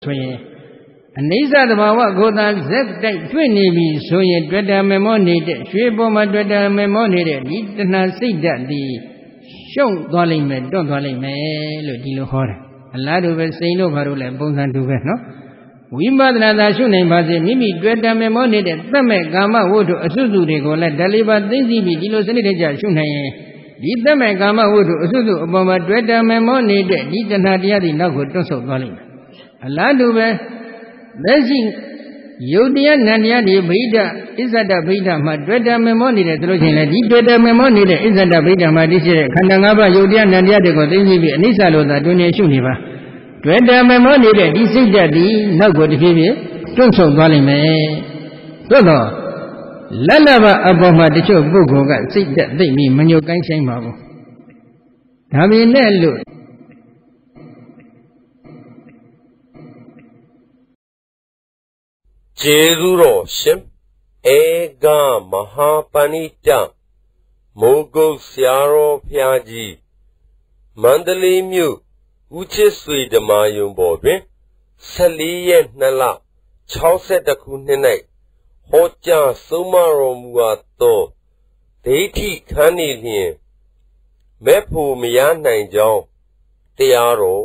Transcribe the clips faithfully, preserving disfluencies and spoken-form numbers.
ဆိုရင်အနိစ္စသဘာဝကိုယ်သာဇက်တိုက်တွေ့နေပြီဆိုရင်တွေ့တာမမောနေတဲ့ရွှေပေါ်မှာတွေ့တာမမောနေတဲ့ဒီတဏှာစိတ်ဓာတ်ဒီရှုံသွားလိမ့်မယ်တွန့်သွားလိမ့်မယ်လို့ဒီလိုဟောတယ်အလားတူပဲစိတ်လို့ဘာလို့လဲပုံစံတူပဲနော်ဝိပဿနာသာရှုနိုင်ပါစေမိမိတွေ့တာမမောနေတဲ့သတ်မဲ့ကာမဝတ္ထုအစွတ်စုတွေကိုလည်းဓာလေးပါသိသိပြီးဒီလိုစနစ်တကျရှုနိုင်ရင်ဒီသတ်မဲ့ကာမဝတ္ထုအစွတ်စုအပေါ်မှာတွေ့တာမမောနေတဲ့ဒီတဏှာတရားတွေနောက်ကိုတွန့်ဆုတ်သွားလိမ့်မယ်အလားတူပဲလက်ရှိယုတ်တရားနန္တရားဒီဗိဓအစ္ဆဒဗိဓမှာတွေ့တာမမောနေတယ်ဆိုလို့ရှိရင်လည်းဒီတွေ့တာမမောနေတဲ့အစ္ဆဒဗိဓမှာတည်ရှိတဲ့ခန္ဓာ၅ပါးယုတ်တရားနန္တရားတွေကိုသိသိပြီးအနိစ္စလို့သာတွင်နေရှုနေပါတွေ့တာမမောနေတဲ့ဒီစိတ်ဓာတ်ဒီနောက်ကိုတဖြည်းဖြည်းတွန့်ဆုတ်သွားလိမ့်မယ်သို့တော့လက်လက်ပါအပေါ်မှာတချို့ပုဂ္ဂိုလ်ကစိတ်ဓာတ်သိပြီးမညှို့ကိုင်းဆိုင်ပါဘူးဒါပေမဲ့လို့ကျေးဇူးတော်ရှင်ဧကမဟာပဏိတမိုးကုတ်ဆရာတော်ဘုရားကြီးမန္တလေးမြို့ဦးချစ်ဆွေဓမ္မာယုံပေါ်တွင်ဆယ်လေးရက်နှစ်လခြောက်ဆယ်တစ်ခုနှစ်၌ဟောကြားဆုံးမတော်မူအပ်သောဒိဋ္ဌိခန်းနေလျင်မဲ့ဖို့မရနိုင်ကြောင်းတရားတော်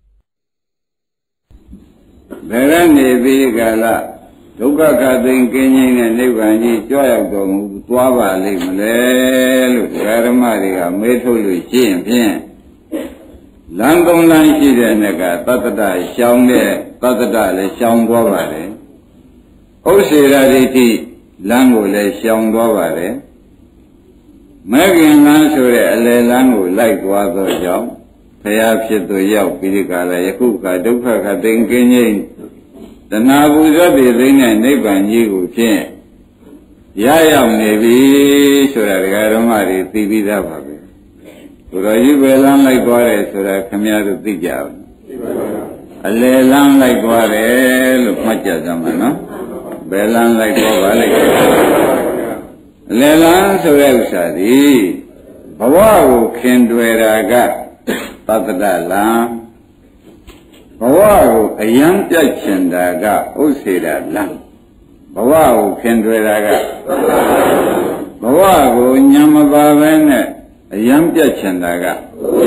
ဘယ်ကနေပြီးကြလားဒုက္ခကသိင်ကင်းခြင်းနဲ့နိဗ္ဗာန်ကြီးကြွရောက်တော်မူသွားပါလိမ့်မလဲလို့ဓမ္မတွေကမေးထုတ်လို့ရှိရင်ဖြင့်လမ်းသုံးလမ်းရှိတဲ့နေ့ကသတ္တတရှောင်းတဲ့သတ္တတလည်းရှောင်းသွားပါတယ်ဥစ္စေရဒိဋ္ဌိလမ်းကိုလည်းရှောင်းသွားပါတယ်မဲခင်လမ်းဆိုတဲ့အလယ်လမ်းကိုလိုက်သွားသောကြောင့်ဘုရားဖြစ်သူရောက်ပြီးဒီကလာယခုကဒုက္ခကသိင်ကင်းခြင်းတဏှာပူဇော်တည်သိတဲ့နိဗ္ဗာန်ကြီးကိုဖြင့်ရရောက်နေပြီဆိုတာဒကာဓမ္မတွေသိပြီးသားပါပဲဘုရားကြီးပဲလမ်းလိုက်သွားတယ်ဆိုတာခင်ဗျားတို့သိကြအောင်အလယ်လမ်းလိုက်သွားတယ်လို့မှတ်ကြကြမှာနော်ဘယ်လမ်းလိုက်သွားပါလိမ့်အလယ်လမ်းဆိုတဲ့ဥစ္စာဒီဘဝကိုခင်တွေ့တာကသတ္တတလမ်းဘဝကိုအယံပြတ်ချင်တာကဥစ္စေတာလမ်းဘဝကိုခင်တွေ့တာကဘဝကိုညံမပါပဲနဲ့အယံပြတ်ချင်တာက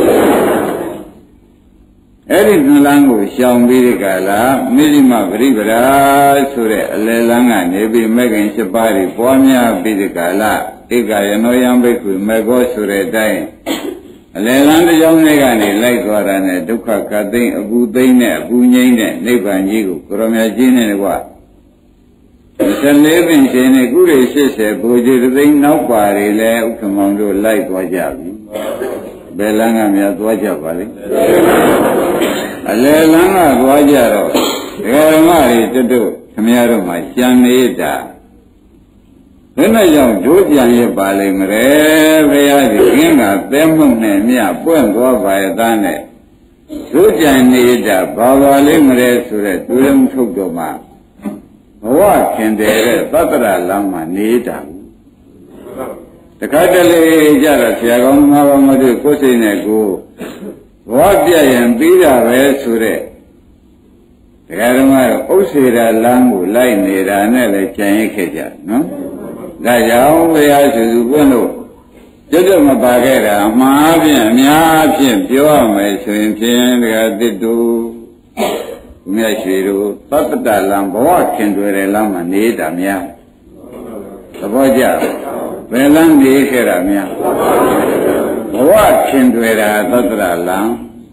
အဲ့ဒီနှလန်းကိုရှောင်ပြီးဒီကလာမိရိမပရိပရာဆိုတဲ့အလယ်လန်းကနေပြီးမဂ္ဂင်၈ပါးတွေပွားများပြီးဒီကလာဧကယနောယံဘိက္ခုမေဃောဆိုတဲ့အတိုင်းအလယ်လန်းတစ်ကြောင်းလေးကနေလိုက်သွားတာနဲ့ဒုက္ခကသိမ့်အပူသိမ့်နဲ့အပူငိမ့်တဲ့နိဗ္ဗာန်ကြီးကိုကရောမြတ်ကြီးနဲ့ကွာဆယ်လေးပင်ရှင်နဲ့ကုရိရှစ်ဆယ်ဘူဂျီသိမ့်နောက်ပါတွေလဲဥက္ကမောင်တို့လိုက်သွားကြပြီဘယ်လန်းကများသွားကြပါလိမ့်အလယ်လန်းကသွားကြတော့ဒကာဓမ္မတွေတွတ်တွတ်ခမရတို့မှကြံနေတာဘယ်နဲ့ကြောင့်ဒုကြံရပါလိမ့်မလဲဘုရားကြီးခင်းကသဲမှုန့်နဲ့မြပွင့်သွားပါရဲ့သားနဲ့ဒုကြံနေတာဘာပါလိမ့်မလဲဆိုတဲ့သူရမထုတ်တော့မှဘဝခင်တယ်တဲ့သတ္တရလမ်းမှာနေတာတခါတလေကြတော့ဆရာကောင်းသမားကောင်းမတို့ကိုယ်စိတ်နဲ့ကိုဘဝပြည့်ရင်ပြီးတာပဲဆိုတဲ့ဒကာဓမ္မတို့ဥစ္စေရာလမ်းကိုလိုက်နေတာနဲ့လည်းကြံရခဲ့ကြနော်ဒါကြောင့်ဘုရားစုစုပွင့်လို့ကျွတ်ကျွတ်မပါခဲ့တာအမှားဖြင့်အများဖြင့်ပြောရမယ်ဆိုရင်ဖြင့်ဒကာတစ်တို့ဘုရားရွှေတို့သတ္တတလံဘဝခင်တွေ့တဲ့လမ်းမှာနေတာများသဘောကျဘယ်လမ်းနေခဲ့တာများဘဝခင်တွေ့တာသတ္တတလံ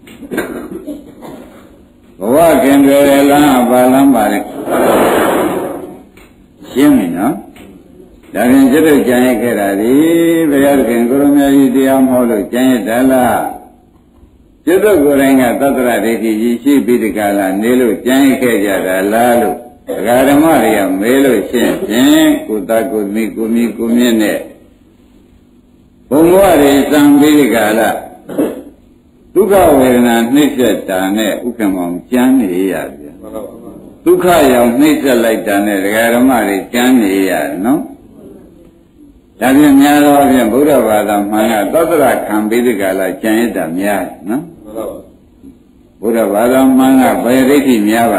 ဘဝခင်တွေ့တဲ့လမ်းကဘာလမ်းပါလဲရှင်းပြီနော်ဒါရင်ကျွတ်ကြံရခဲ့တာဒီဘုရားခင်ကိုရမကြီးတရားမဟုတ်လို့ကြံရတလားကျွတ်ကိုယ်တိုင်ကသတ္တရဒိဋ္ဌိကြီးရှိပြီးဒီကလာနေလို့ကြံရခဲ့ကြတာလားလို့ဒကာဓမ္မတွေကမေးလို့ရှင်းဖြင့်ကိုသားကိုမိကိုမိကိုမြင့်နဲ့ဘုံဘဝတွေစံပြီးဒီကလာဒုက္ခဝေဒနာနှိမ့်ဆက်တာနဲ့ဥက္ကမောင်ကြမ်းနေရပြန်ဒုက္ခရောက်နှိမ့်ဆက်လိုက်တာနဲ့ဒကာဓမ္မတွေကြမ်းနေရတယ်နော်ဒါဖြင့်များသောဖြင့်ဗုဒ္ဓဘာသာမှန်ကသတ္တရခံပြီးဒီကလာကြံရတာများနော်ဘုရားဘာသာမှန်ကဘယ်ဒိဋ္ဌိများပါလဲ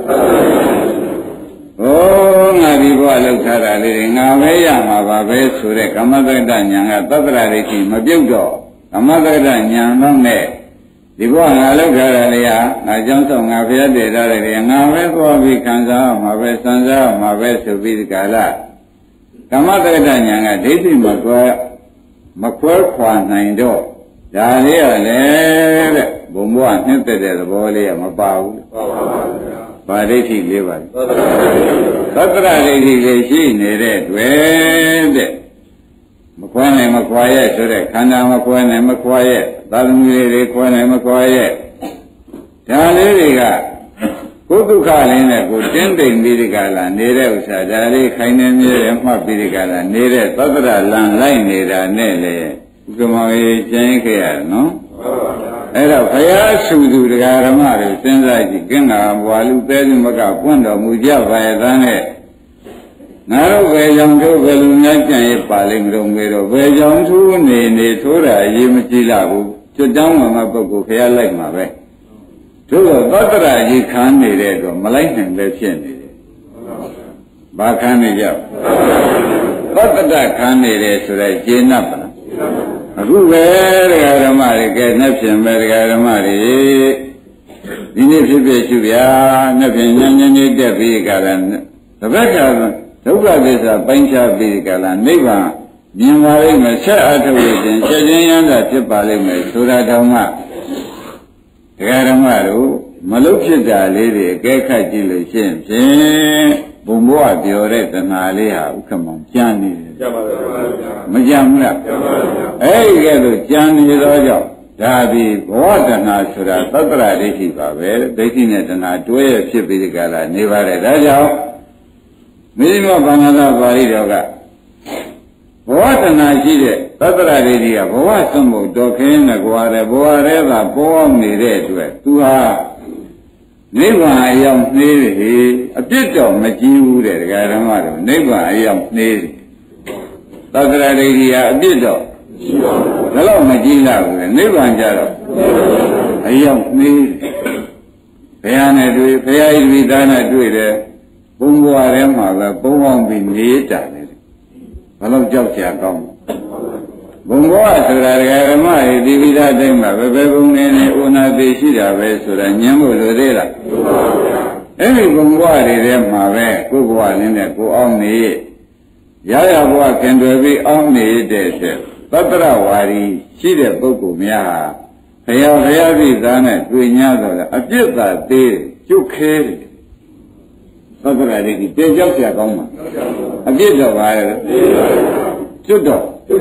ဩငါဒီဘဝလောက်ထားတာလေးငါပဲရမှာပါပဲဆိုတဲ့ကမ္မတက္ကဋဉာဏ်ကသတ္တရာဒိဋ္ဌိမပြုတ်တော့ကမ္မတက္ကဋဉာဏ်တော့နဲ့ဒီဘဝငါလောက်ထားတာလေးဟာငါကြောင့်ဆောင်ငါဖျက်တည်ထားတယ်ငါပဲသွားပြီးခံစားမှာပဲစံစားမှာပဲဆိုပြီးဒီကလာကမ္မတက္ကဋဉာဏ်ကဒိဋ္ဌိမကွဲမကွဲခွာနိုင်တော့ဒါလေးရလေတဲ့ဘုံဘဝနှစ်သက်တဲ့သဘောလေးကမပါဘူးပါပါဗျာပါဒိဋ္ဌိလေးပါသတ္တရဒိဋ္ဌိလေးရှိနေတဲ့တွေ့တဲ့မကွဲနိုင်မကွာရဲ့ဆိုတဲ့ခန္ဓာမကွဲနိုင်မကွာရဲ့သာသမီလေးတွေကွဲနိုင်မကွာရဲ့ဒါလေးတွေကကိုယ်ဒုက္ခလေးနဲ့ကိုတင်းတိမ်ပြီးဒီကလာနေတဲ့ဥစ္စာဒါလေးခိုင်နေမြဲတယ်မှတ်ပြီးဒီကလာနေတဲ့သတ္တရလံလိုက်နေတာနဲ့လေဥက္ကမောကြီးကျင်းခဲ့ရတယ်နော်အဲ့တော့ဘုရားစုသူတရားဓမ္မတွေစဉ်းစားကြည့်ကင်းတာဘွာလူသေးစုမကပွင့်တော်မူကြပါရဲ့သားနဲ့ငါတို့ဘယ်ကြောင့်တို့ဘယ်လူများကြံ့ရပါလိမ့်မလို့ငယ်တော့ဘယ်ကြောင့်သူနေနေထိုးတာအရေးမကြီးလာဘူးကျွတ်တောင်းမှမပုဂ္ဂိုလ်ဘုရားလိုက်မှာပဲတို့တော့သတ္တရာကြီးခံနေတဲ့တော့မလိုက်နိုင်ပဲဖြစ်နေတယ်ဘာခံနေကြသတ္တတခံနေတယ်ဆိုတော့ကျေနပ်ပါလားအခုပဲတရားဓမ္မတွေကဲနှက်ဖြင်ပဲတရားဓမ္မတွေဒီနေ့ဖြစ်ဖြစ်ရှုဗျာနှက်ဖြင်ညဉ့်ညဉ့်လေးတက်ပြီးကြတာတပတ်ကဒုက္ခသစ္စာပိုင်းခြားပြီးကြလားနိဗ္ဗာန်မြင်ပါလိမ့်မယ်ဆက်အထုတ်လို့ရှင်ချက်ချင်းရမ်းတာဖြစ်ပါလိမ့်မယ်ဆိုတာတောင်မှတရားဓမ္မတို့မလုဖြစ်တာလေးတွေအကဲခတ်ကြည့်လို့ရှိရင်ဖြင့်ဘုံဘဝပြောတဲ့တဏှာလေးဟာဥက္ကမောင်ကြမ်းနေတယ်ကြပါပါဗျာမကြမ်းဘူးလားကြပါပါဗျာအဲ့ဒီကဲတော့ကြမ်းနေသောကြောင့်ဒါပြီးဘဝတဏှာဆိုတာသတ္တရာဒိဋ္ဌိပါပဲဒိဋ္ဌိနဲ့တဏှာတွဲရဖြစ်ပြီးဒီကလာနေပါတယ်ဒါကြောင့်မိမဘာနာသာပါဠိတော်ကဘဝတဏှာရှိတဲ့သတ္တရာဒိဋ္ဌိကဘဝသံဘုတ်တော်ခင်းနဲ့ကြွားတယ်ဘဝရဲကပေါ်နေတဲ့အတွက်သူဟာနိဗ္ဗာန်အရောက်နှေးတယ်အပြစ်တော့မကြီးဘူးတဲ့ဒကာဓမ္မတို့နိဗ္ဗာန်အရောက်နှေးတယ်သတ္တရာဒိဋ္ဌိဟာအပြစ်တော့ဒါတော့မကြီးလာဘူးလေနိဗ္ဗာန်ကြတော့အရောက်နှေးတယ်ဘုရားနဲ့တွေ့ဘုရားဤဝိသနာတွေ့တယ်ဘုံဘဝထဲမှာပဲပုံအောင်ပြီးနေတာလေဘယ်တော့ကြောက်ကြကောင်းဘုံဘဝဆိုတာဒကာဓမ္မတွေဒီဝိသတိုင်းမှာပဲပဲဘုံနေနေဥနာသေးရှိတာပဲဆိုတာညံဖို့လိုသေးလားအဲ့ဒီဘုံဘဝတွေထဲမှာပဲကိုယ်ဘဝလေးနဲ့ကိုယ်အောင်နေရရဘဝခင်တွယ်ပြီးအောင်နေတဲ့တဲ့သတ္တရဝါရီရှိတဲ့ပုဂ္ဂိုလ်များဟာဘုရားဘုရားပြည်သားနဲ့တွေ့냐တော့အပြစ်သာသေးတယ်ကျွတ်ခဲတယ်သတ္တရာဒိဋ္ဌိတေကြောက်ကြကောင်းမှာအပြစ်တော့ပါရဲ့ကျွတ်တော့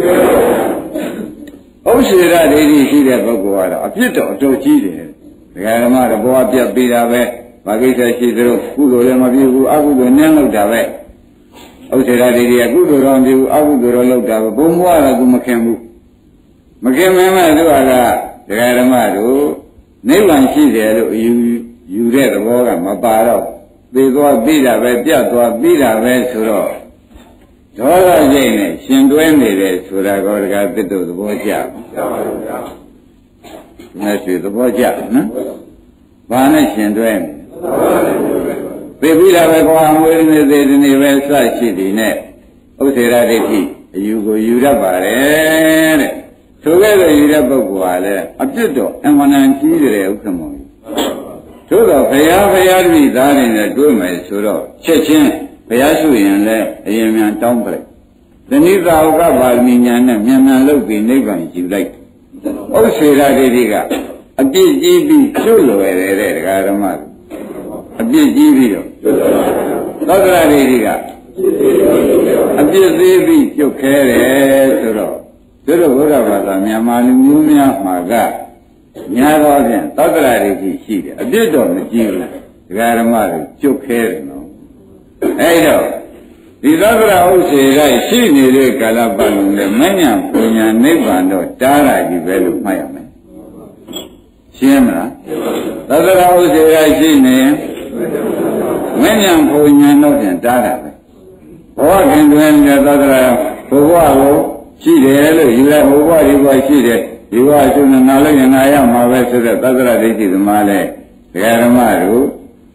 ဥစ္စေရဒိဋ္ဌိရှိတဲ့ပုဂ္ဂိုလ်ကတော့အပြစ်တော့အတော်ကြီးတယ်ဒကာဓမ္မတော့ဘဝပြတ်ပြီးတာပဲဘာကိစ္စရှိသလိုကုသိုလ်လည်းမပြုဘူးအကုသိုလ်နည်းလောက်တာပဲဥစ္စေရဒိဋ္ဌိကကုသိုလ်တော်ပြုအကုသိုလ်တော်လောက်တာပဲဘုံဘဝကသူမခင်ဘူးမခင်မင်းမဲ့သူကဒကာဓမ္မတို့နိဗ္ဗာန်ရှိတယ်လို့ယူယူတဲ့သဘောကမပါတော့သိသွားပြီးတာပဲပြတ်သွားပြီးတာပဲဆိုတော့ဒေါသစိတ်နဲ့ရှင်တွဲနေတယ်ဆိုတာကောတကာသစ်တို့သဘောကျပါပါဘုရား။ဒါဆိုသဘောကျနော်။ဘာနဲ့ရှင်တွဲနေသိပြီးတာပဲကွာမွေးနေသေးတယ်နေပဲစရှိသည်နဲ့ဥစ္စေရဒိဋ္ဌိအယူကိုယူတတ်ပါတယ်တဲ့။ဆိုခဲ့တဲ့ယူတဲ့ပုဂ္ဂိုလ်ဟာလည်းအပြစ်တော့အမှန်တန်ကြီးတယ်ဥက္ကမောင်။သို့တော့ဘုရားဘုရားတိသားတွေနဲ့တွေ့မယ်ဆိုတော့ချက်ချင်းဘုရားရှိရင်လည်းအရင်မြန်တောင်းပလိုက်။သနိသာဝကပါဠိညာနဲ့မြန်မြန်လုပ်ပြီးနိဗ္ဗာန်ယူလိုက်။ဥစ္စေရဒိဋ္ဌိကအပြစ်ကြီးပြီးကျွတ်လွယ်တယ်တဲ့ဒကာဓမ္မတို့။အပြစ်ကြီးပြီးတော့သတ္တရာဒိဋ္ဌိကအပြစ်သေးပြီးကျွတ်ခဲတယ်ဆိုတော့တို့ဘုရားဘာသာမြန်မာလူမျိုးများမှာကညာတော့ဖြင့်သတ္တရာဒိဋ္ဌိရှိတယ်အပြစ်တော့မကြီးဘူးဒကာဓမ္မတို့ကျွတ်ခဲတယ်နော်အဲ့တော့ဒီသတ္တရာဥစ္စေရရှိနေတဲ့ကာလပတ်လုံးနဲ့မဉ္ဇဉ်ပူညာနိဗ္ဗာန်တော့တားတာကြီးပဲလို့မှတ်ရမယ်ရှင်းမလားသတ္တရာဥစ္စေရရှိနေမဉ္ဇဉ်ပူညာတော့ဖြင့်တားတာပဲဘဝခင်တွင်တဲ့သတ္တရာဘဝကိုရှိတယ်လို့ယူလိုက်ဘဝဒီဘဝရှိတယ်ဒီဘဝရှင်နာလည်းငါရမှာပဲဆိုတဲ့သတ္တရာဒိဋ္ဌိသမားလဲဒကာဓမ္မတို့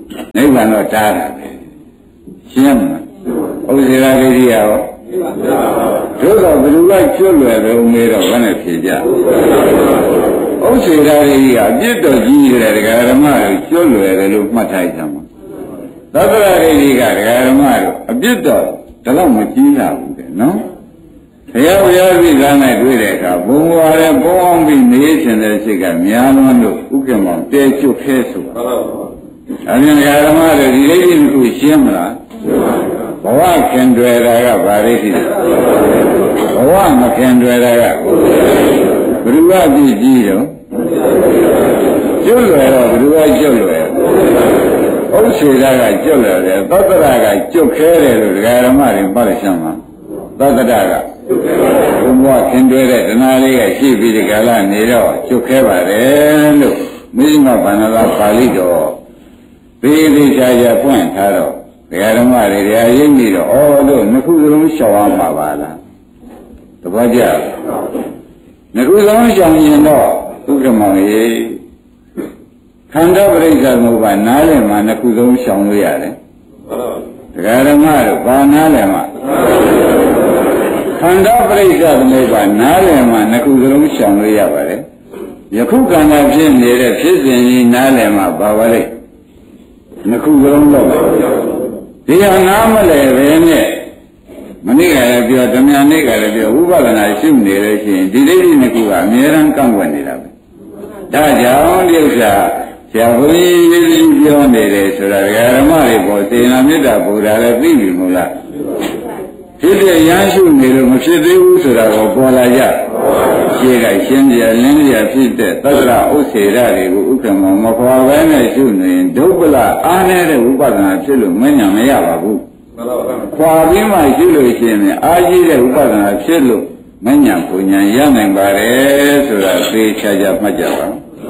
နိဗ္ဗာန်တော့တားတာပဲရှင်းမလားဥစ္စေရာဒိဋ္ဌိရောတို့တော့ဘယ်လိုလဲကျွတ်လွယ်တယ်ဦးမေးတော့ဘယ်နဲ့ဖြေကြဥစ္စေရာဒိဋ္ဌိကအပြစ်တော်ကြီးတယ်ဒကာဓမ္မတို့ကျွတ်လွယ်တယ်လို့မှတ်ထားကြမှာသတ္တရာဒိဋ္ဌိကဒကာဓမ္မတို့အပြစ်တော်ဒါတော့မကြီးလာဘူးတဲ့နော်ဘုရားဘုရားပြည်သားနဲ့တွေ့တဲ့အခါဘုံဘွားနဲ့ပေါင်းပြီးနေရှင်တဲ့စိတ်ကများလွန်းလို့ဥက္ကမောင်တဲကျွတ်ခဲဆိုတာအမြင်ဓမ္မတွေဒီလိမ့်ကြီးကိုရှင်းမလားဘဝခင်တွယ်တာကဘာလိမ့်ရှိဘဝမခင်တွယ်တာကဘုရားပြည့်ကြီးတော့ကျွတ်လွယ်တော့ဘုရားကျွတ်လွယ်ဥစ္စေတာကကျွတ်လွယ်တယ်သတ္တရာကကျွတ်ခဲတယ်လို့ဓမ္မတွေပါလိမ့်ရှင်းမှာသတ္တရာကဘုံဘဝခင်တွယ်တဲ့တဏှာလေးကရှိပြီးဒီကာလနေတော့ကျွတ်ခဲပါတယ်လို့မိမဗန္နလာပါဠိတော်သေးသေးချာချာပွင့်ထားတော့ဒကာဓမ္မတွေတရားရင်းပြီးတော့အော်လို့နှစ်ခုစလုံးရှောင်ရမှာပါလားတပည့်ကြနှစ်ခုစလုံးရှောင်ရင်တော့ဥက္ကမောင်ရေခန္ဓာပရိစ္ဆေသမုပ္ပါနားလည်မှာနှစ်ခုစလုံးရှောင်လို့ရတယ်ဒကာဓမ္မတို့ဘာနားလည်မှာခန္ဓာပရိစ္ဆေသမုပ္ပါနားလည်မှာနှစ်ခုစလုံးရှောင်လို့ရပါတယ်ယခုခန္ဓာဖြစ်နေတဲ့ဖြစ်စဉ်ကြီးနားလည်မှာပါပါလိမ့်နှစ်ခုစလုံးတော့ဒီဟာနားမလဲပဲနဲ့မနေ့ကလည်းပြောဓမ္မနေ့ကလည်းပြောဥပဒနာရှိနေလို့ရှိရင်ဒီဒိဋ္ဌိနှစ်ခုကအမြဲတမ်းကန့်ကွက်နေတာပဲဒါကြောင့်ဒီဥစ္စာဆရာဘုန်းကြီးရေးပြီးပြောနေတယ်ဆိုတာဓမ္မတွေပေါ်စေနာမေတ္တာပူတာလည်းသိပြီမို့လားဖြစ်တဲ့ရမ်းရှုနေလို့မဖြစ်သေးဘူးဆိုတာကိုပေါ်လာကြရှင်းကရှင်းပြလင်းပြဖြစ်တဲ့သတ္တရဥစ္စေရတွေကိုဥက္ကမောမခွာဘဲနဲ့ရှုနေရင်ဒုက္ခလအားနေတဲ့ဥပဒနာဖြစ်လို့မဉဏ်မရပါဘူးခွာပြီးမှရှုလို့ရှိရင်အားကြီးတဲ့ဥပဒနာဖြစ်လို့မဉဏ်ပူဉဏ်ရနိုင်ပါတယ်ဆိုတာသိချာချာမှတ်ကြပါ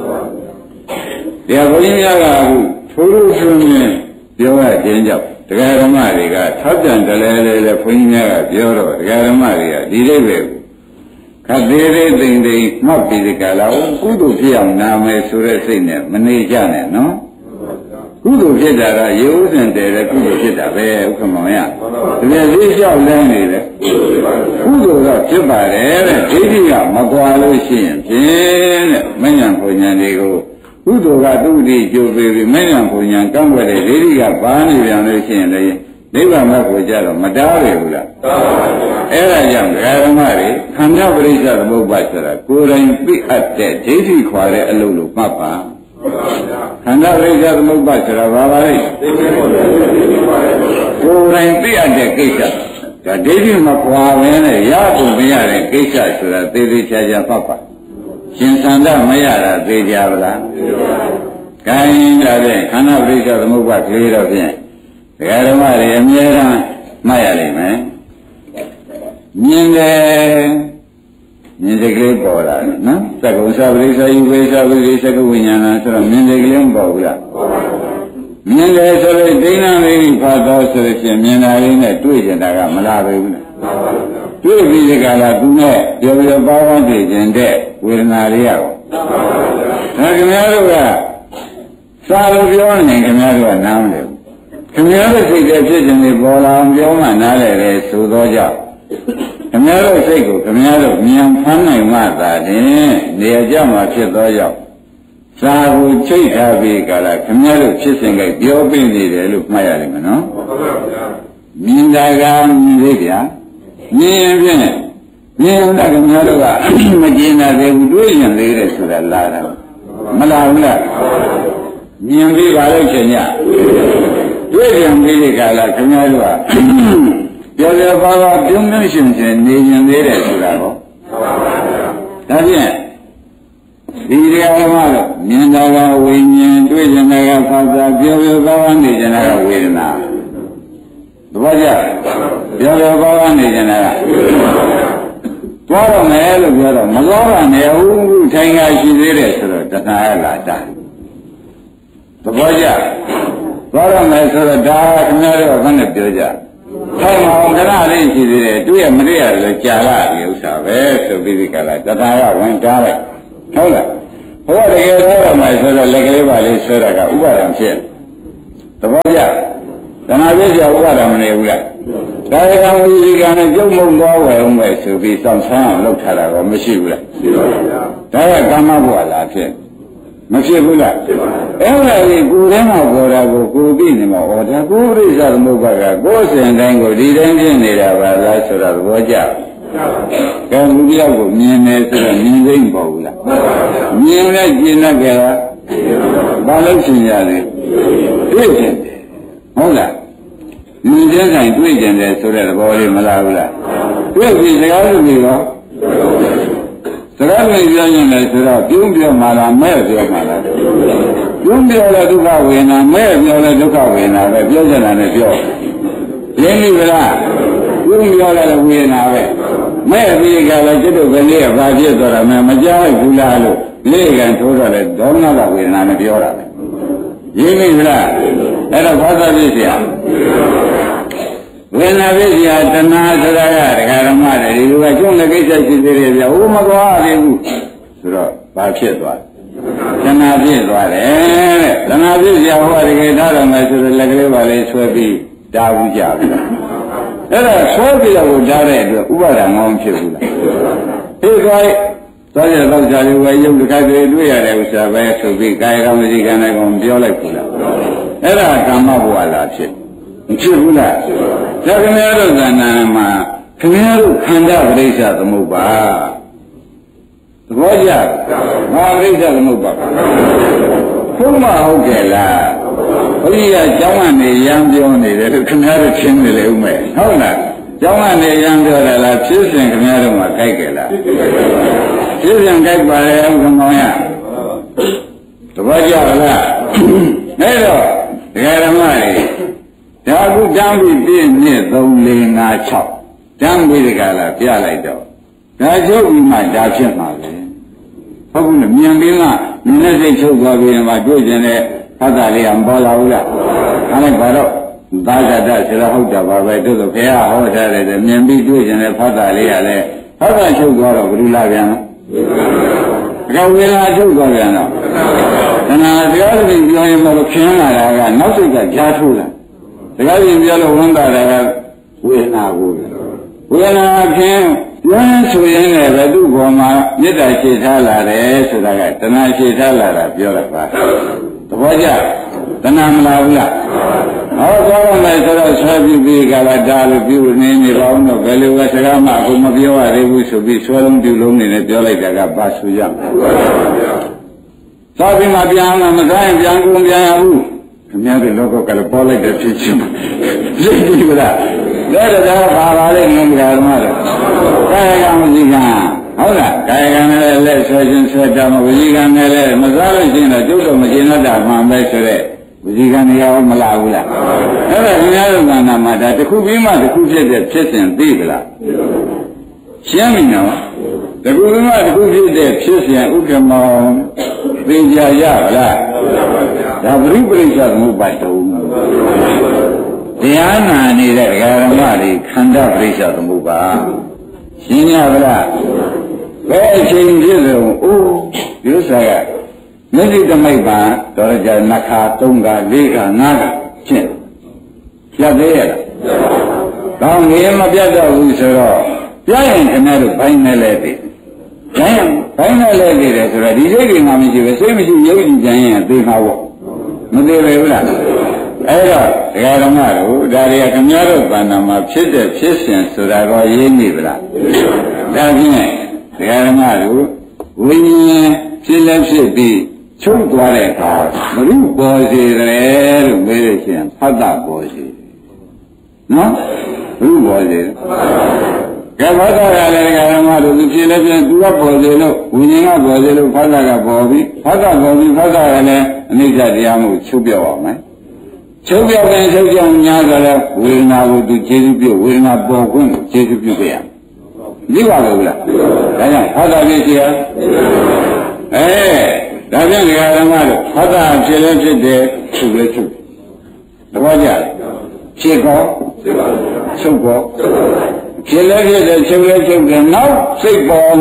တရားဘုန်းကြီးများကအခုထိုးလို့ဆိုရင်ပြောရခြင်းကြောင့်တရားဓမ္မတွေကထောက်ပြန်တယ်လေလေဘုန်းကြီးများကပြောတော့တရားဓမ္မတွေကဒီလေးပဲခတ်သေးသေးသိမ့်သိမ့်မှတ်ပြီးဒီကလာကုသိုလ်ဖြစ်အောင်နာမယ်ဆိုတဲ့စိတ်နဲ့မနေကြနဲ့နော်ကုသိုလ်ဖြစ်တာကရေဥစဉ်တယ်လေကုသိုလ်ဖြစ်တာပဲဥက္ကမောင်ရဒီလိုလေးလျှောက်လန်းနေတယ်ကုသိုလ်တော့ဖြစ်ပါတယ်တဲ့ဒိဋ္ဌိကမကွာလို့ရှိရင်ဖြင့်တဲ့မဉဏ်ဘုံဉဏ်တွေကိုကုသိုလ်ကသူ့ဒီကြိုးပေးပြီးမဉဏ်ဘုံဉဏ်ကန့်ွက်တဲ့ဒိဋ္ဌိကပါနေပြန်လို့ရှိရင်လည်းနိဗ္ဗာန်ဘက်ကိုကြတော့မတားရဘူးလားအဲ့ဒါကြောင့်ဓမ္မတွေခန္ဓာပရိစ္ဆေသမုပ္ပါဆိုတာကိုယ်တိုင်သိအပ်တဲ့ဒိဋ္ဌိခွာတဲ့အလုပ်လို့မှတ်ပါခန္ဓာပရိစ္ဆေသမုပ္ပါဆိုတာဘာပါလဲကိုယ်တိုင်သိအပ်တဲ့ကိစ္စဒါဒိဋ္ဌိမခွာဘဲနဲ့ရဖို့မရတဲ့ကိစ္စဆိုတာသေသေးချာချာမှတ်ပါရှင်သန္တာမရတာသိကြပါလားခိုင်းတာတဲ့ခန္ဓာပရိစ္ဆေသမုပ္ပါကလေးတော့ဖြင့်ဒကာဓမ္မတွေအမြဲတမ်းမှတ်ရလိမ့်မယ်မြင်တယ်မြင်တဲ့ကလေးပေါ်လာတယ်နော်သက္ကုသပရိစ္ဆေယုဝေသပရိစ္ဆေကဝိညာဏဆိုတော့မြင်တဲ့ကလေးမပေါ်ဘူးလားမြင်တယ်ဆိုတော့ဒိဋ္ဌာလေးဖတ်တော့ဆိုရင်မြင်တာလေးနဲ့တွေ့ကြတာကမလာပဲဘူးလားတွေ့ပြီးဒီကလာသူနဲ့ပြောပြောပါဝန်းတည်ခြင်းတဲ့ဝေဒနာလေးရောဒါခင်ဗျားတို့ကစာလို့ပြောနေခင်ဗျားတို့ကနားမလဲဘူးခင်ဗျားတို့စိတ်တဲ့ဖြစ်ခြင်းတွေပေါ်လာအောင်ပြောမှနားလဲတယ်ဆိုတော့ကြောင့်ခင်ဗျားတို့စိတ်ကိုခင်ဗျားတို့မြန်ဖမ်းနိုင်မှသာတင်နေရာကြမှာဖြစ်သောကြောင့်စာကိုချိတ်ထားပြီးကြလားခင်ဗျားတို့ဖြစ်စဉ်ကပြောပြနေတယ်လို့မှတ်ရတယ်မနော်မြင်တာကမြင်သေးဗျာမြင်ရင်ဖြင့်မြင်တာခင်ဗျားတို့ကမကျင်တာသေးဘူးတွေးရင်သေးတယ်ဆိုတာလာတာမလာဘူးလားမြင်ပြီးပါလို့ရှင်ညတွေ့ပြန်ပြီးဒီကလာခင်ဗျားတို့ကပြောရပါပါပြုံးမြင့်ရှင်ရှင်နေရင်သေးတယ်ဆိုတာဟောဒါဖြင့်ဒီတရားဓမ္မတော့မြင်တာကဝိညာဉ်တွေ့ကြတာကဘာသာပြောရပါပါနေကြတာကဝေဒနာသဘောကျပြောရပါပါနေကြတာကသွားတော့မယ်လို့ပြောတော့မသွားပါနဲ့ဟုတ်ထိုင်ရရှိသေးတယ်ဆိုတော့တဏှာရလာတာသဘောကျသွားတော့မယ်ဆိုတော့ဒါခင်ဗျားတို့ကဘယ်နဲ့ပြောကြထိုင်အောင်ခဏလေးရှိသေးတယ်တွေ့ရမတွေ့ရလို့ကြာလာဒီဥစ္စာပဲဆိုပြီးဒီကလာတဏှာရဝင်တားလိုက်ဟုတ်လားဘုရားတကယ်သွားတော့မယ်ဆိုတော့လက်ကလေးပါလေးဆွဲတာကဥပါဒံဖြစ်ဘောကျတဏှာပြည့်စရာဥပါဒမနေဘူးလားကာယကံဝိဇိကံနဲ့ကြုံမုံသွားဝယ်အောင်ပဲဆိုပြီးစောင့်ဆန်းအောင်လုပ်ထားတာတော့မရှိဘူးလားရှိပါဗျာဒါကကာမဘဝလားဖြစ်မဖြစ်ဘူးလားဖြစ်ပါအဲ့ဒါကြီးကိုယ်ထဲမှာပေါ်တာကိုကိုယ်သိနေမှာဟောဒါကိုယ်ပြိဿသမုပ္ပါကကိုယ်စဉ်တိုင်းကိုဒီတိုင်းဖြစ်နေတာပါလားဆိုတော့သဘောကျကဲလူပြောက်ကိုမြင်နေဆိုတော့မြင်သိမ့်ပေါ့ဘူးလားမြင်လဲကျင်တတ်ကြလားဘာလို့ရှင်ရလဲတွေ့ကျင်တယ်ဟုတ်လားမြင်တဲ့ဆိုင်တွေ့ကျင်တယ်ဆိုတဲ့သဘောလေးမလားဘူးလားတွေ့ပြီစကားလို့ပြီးတော့စကားလို့ပြောရင်လည်းဆိုတော့ပြုံးပြောမှလားမဲ့ပြောမှလားပြုံးပြောလဲဒုက္ခဝေဒနာမဲ့ပြောလဲဒုက္ခဝေဒနာပဲပြောချင်တာနဲ့ပြောရင်းပြီလားပြုံးပြောလဲဝေဒနာပဲမဲ့ပြီးကြလဲကျွတ်တို့ကလေးကဘာဖြစ်သွားတာမဲမကြောက်ဘူးလားလို့လေးကံထိုးတော့လဲဒေါမနကဝေဒနာနဲ့ပြောတာပဲရင်းပြီလားအဲ့တော့ဘာသာဖြစ်เสียဝေဒနာဖြစ်เสียတဏှာဆိုတာကဒကာဓမ္မတွေဒီလိုကကျုံးတဲ့ကိစ္စရှိသေးတယ်ဗျာဟိုမသွားသေးဘူးဆိုတော့ဘာဖြစ်သွားတဏှာဖြစ်သွားတယ်တဲ့တဏှာဖြစ်เสียဟောတကယ်ထားတော့မယ်ဆိုတော့လက်ကလေးပါလေးဆွဲပြီးတားဘူးကြပြီအဲ့ဒါဆွဲပြီးတော့ထားတဲ့အတွက်ဥပါဒံငောင်းဖြစ်ဘူးလားဖြစ်သွားသွားရတော့ဇာတိဝေယုတ်တခါတည်းတွေ့ရတဲ့ဥစ္စာပဲဆိုပြီးကာယကံဝစီကံနဲ့ကောင်ပြောလိုက်ဘူးလားအဲ့ဒါကာမဘဝလားဖြစ်မဖြစ်ဘူးလားဒါခင်ဗျားတို့ဇာနာမှာခင်ဗျားတို့ခန္ဓာပရိစ္ဆသမုပ္ပါသဘောကျမဟာပရိစ္ဆသမုပ္ပါဘုမဟုတ်ကြလားဘုရားကျောင်းကနေရံပြောနေတယ်လို့ခင်ဗျားတို့ရှင်းနေလေဦးမယ်ဟုတ်လားကျောင်းကနေရံပြောတယ်လားဖြစ်စဉ်ခင်ဗျားတို့မှာကြိုက်ကြလားဖြစ်စဉ်ကြိုက်ပါလေဥက္ကမောင်ရသဘောကျလားအဲ့တော့ဒကာဓမ္မတွေဒါအခုတန်းပြီးပြည့်နှစ် သုံး လေး ငါး ၆တန်းပြီးဒီကလာပြလိုက်တော့ဒါချုပ်ပြီးမှဒါဖြစ်မှာပဲဟုတ်ဘူးလေမြင်ပြီးမှမြင်တဲ့စိတ်ချုပ်သွားပြီးမှတွေ့ကျင်တဲ့ဖတ်တာလေးကမပေါ်လာဘူးလားအဲ့ဒါဘာတော့သာဇတဆိုတော့ဟုတ်တာပါပဲတို့ဆိုဘုရားဟောထားတယ်မြင်ပြီးတွေ့ကျင်တဲ့ဖတ်တာလေးကလည်းဖတ်တာချုပ်သွားတော့ဘယ်လိုလာပြန်လဲအကောင်ဝေဒနာချုပ်သွားပြန်တော့တဏှာတရားတွေပြောရင်မလို့ခင်းလာတာကနောက်စိတ်ကကြားထိုးလာတရားတွေပြောလို့ဝန်တာတယ်ဝေဒနာကိုဝေဒနာခင်းပြောရင်ဆိုရင်လည်းဘယ်သူ့ဘောမှာမေတ္တာရှိထားလာတယ်ဆိုတာကတဏှာရှိထားလာတာပြောရပါသဘောကျတဏှာမလားဘူးလားဟောပြောရမယ်ဆိုတော့ဆွဲပြီးပြီးကလာဒါလို့ပြုနေနေပါဦးတော့ဘယ်လိုပဲစကားမှအခုမပြောရသေးဘူးဆိုပြီးဆွဲလုံးပြုလုံးနေနဲ့ပြောလိုက်တာကပါဆူရမယ်သောပြီးမှပြန်မှမစားရင်ပြန်ကုန်ပြန်ရဘူးခင်ဗျားတို့လောကကလည်းပေါ်လိုက်တဲ့ဖြစ်ချင်းသိပြီလားလက်တော်ပါပါလေငင်းကြဓမ္မတော့ကာယကံဝစီကံဟုတ်လားကာယကံနဲ့လက်ဆွဲခြင်းဆွဲတာမဝစီကံနဲ့လည်းမစားလို့ရှိရင်တော့ကျုပ်တော့မရှင်းတတ်မှန်ပဲဆိုတဲ့ဝစီကံတွေရောမလာဘူးလားအဲ့ဒါခင်ဗျားတို့ကနာမှာဒါတစ်ခုပြီးမှတစ်ခုဖြစ်တဲ့ဖြစ်စဉ်သိပြီလားရှင်းပြီနော်တကူကတကူဖြစ်တဲ့ဖြစ်စဉ်ဥက္ကမောင်သိကြရပါလားဒါပရိပရိစ္ဆသမုပ္ပါဒ်တုံးတရားနာနေတဲ့ဓမ္မတွေခန္ဓာပရိစ္ဆသမုပ္ပါရှင်းရပါလားဘယ်အချိန်ဖြစ်လို့အိုးဒီဥစ္စာကမျက်စိတမိတ်ပါတော်ကြနှခါသုံးခါလေးခါငါးခါရှင်းပြတ်သေးရလားကောင်းငြင်းမပြတ်တော့ဘူးဆိုတော့ပြရင်ခင်ဗျားတို့ဘိုင်းနဲ့လဲပြီဘိုင်းဘိုင်းနဲ့လဲနေတယ်ဆိုတော့ဒီစိတ်ကမှမရှိပဲစိတ်မရှိရုပ်ကြည့်ကြရင်သိမှာပေါ့မသိပဲဘူးလားအဲ့တော့ဒကာဓမ္မတို့ဒါတွေကခင်ဗျားတို့ဘာနာမှာဖြစ်တဲ့ဖြစ်စဉ်ဆိုတာတော့ရင်းနေဗလားဒါဖြင့်ဒကာဓမ္မတို့ဝိညာဉ်ဖြစ်လက်ဖြစ်ပြီးချုပ်သွားတဲ့အခါဘုရုပေါ်စီတယ်လို့မေးလို့ရှိရင်ဖတ်တာပေါ်စီနော်ဘုရုပေါ်စီကဲဘာသာရလည်းဓမ္မတို့သူဖြစ်လည်းပြန်သူကပေါ်စေလို့ဝိညာဉ်ကပေါ်စေလို့ဖတ်တာကပေါ်ပြီးဖတ်တာပေါ်ပြီးဖတ်တာကလည်းအနိစ္စတရားမှုချုပ်ပြောက်အောင်မယ်ချုပ်ပြောက်တဲ့ချုပ်ပြောက်များဆိုတော့ဝေဒနာကိုသူကျေစုပြုဝေဒနာပေါ်ခွင့်ကိုကျေစုပြုခဲ့ရဒီပါလို့လားဒါကြောင့်ဖတ်တာဖြစ်စီရအဲဒါကြောင့်ဓမ္မတို့ဖတ်တာဖြစ်လည်းဖြစ်တယ်ချုပ်လည်းချုပ်သဘောကျဖြစ်ကောချုပ်ကောဖြစ်လည်းဖြစ်တယ်ချုပ်လည်းချုပ်တယ်နောက်စိတ်ပေါ်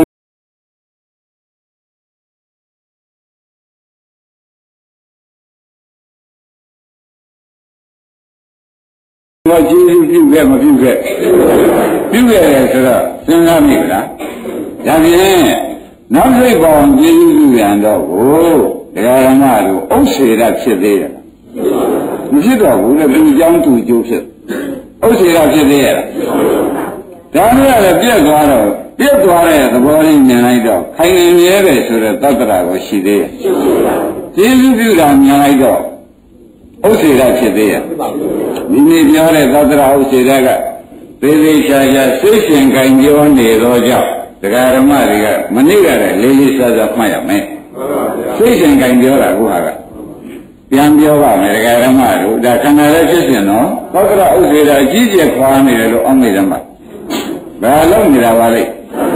ဘာကျေးဇူးပြုခဲ့မပြုခဲ့ပြုခဲ့တယ်ဆိုတော့စဉ်းစားမိဗလားဒါဖြင့်နောက်စိတ်ပေါင်းကျေးဇူးပြုရန်တော့ကိုတရားဓမ္မတို့ဥစ္စေရဖြစ်သေးတယ်မဖြစ်တော့ဘူးလေသူเจ้าသူကျိုးဖြစ်ဥစ္စေရဖြစ်သေးရဲ့ဒါနဲ့လည်းပြက်သွားတော့ပြက်သွားတဲ့သဘောလေးမြင်လိုက်တော့ခိုင်နေမြဲပဲဆိုတော့သတ္တရာကိုရှိသေးရဲ့ကျေးဇူးပြုတာမြင်လိုက်တော့ဥစ္စေရဖြစ်သေးရဲ့ဒီနေ့ပြောတဲ့သတ္တရာဥစ္စေရကသေသေးချာချာစိတ်ရှင်ကံပြောနေတော့ကြောင့်တရားဓမ္မတွေကမနစ်ရတဲ့လေးလေးစားစားမှတ်ရမယ်စိတ်ရှင်ကံပြောတာကိုဟာကပြန်ပြောပါမယ်တရားဓမ္မတို့ဒါခန္ဓာလည်းဖြစ်ရှင်တော့သတ္တရာဥစ္စေရအကြီးကျယ်ခွာနေတယ်လို့အောက်မေ့တယ်မှာဘာလို့နေတာပါလဲ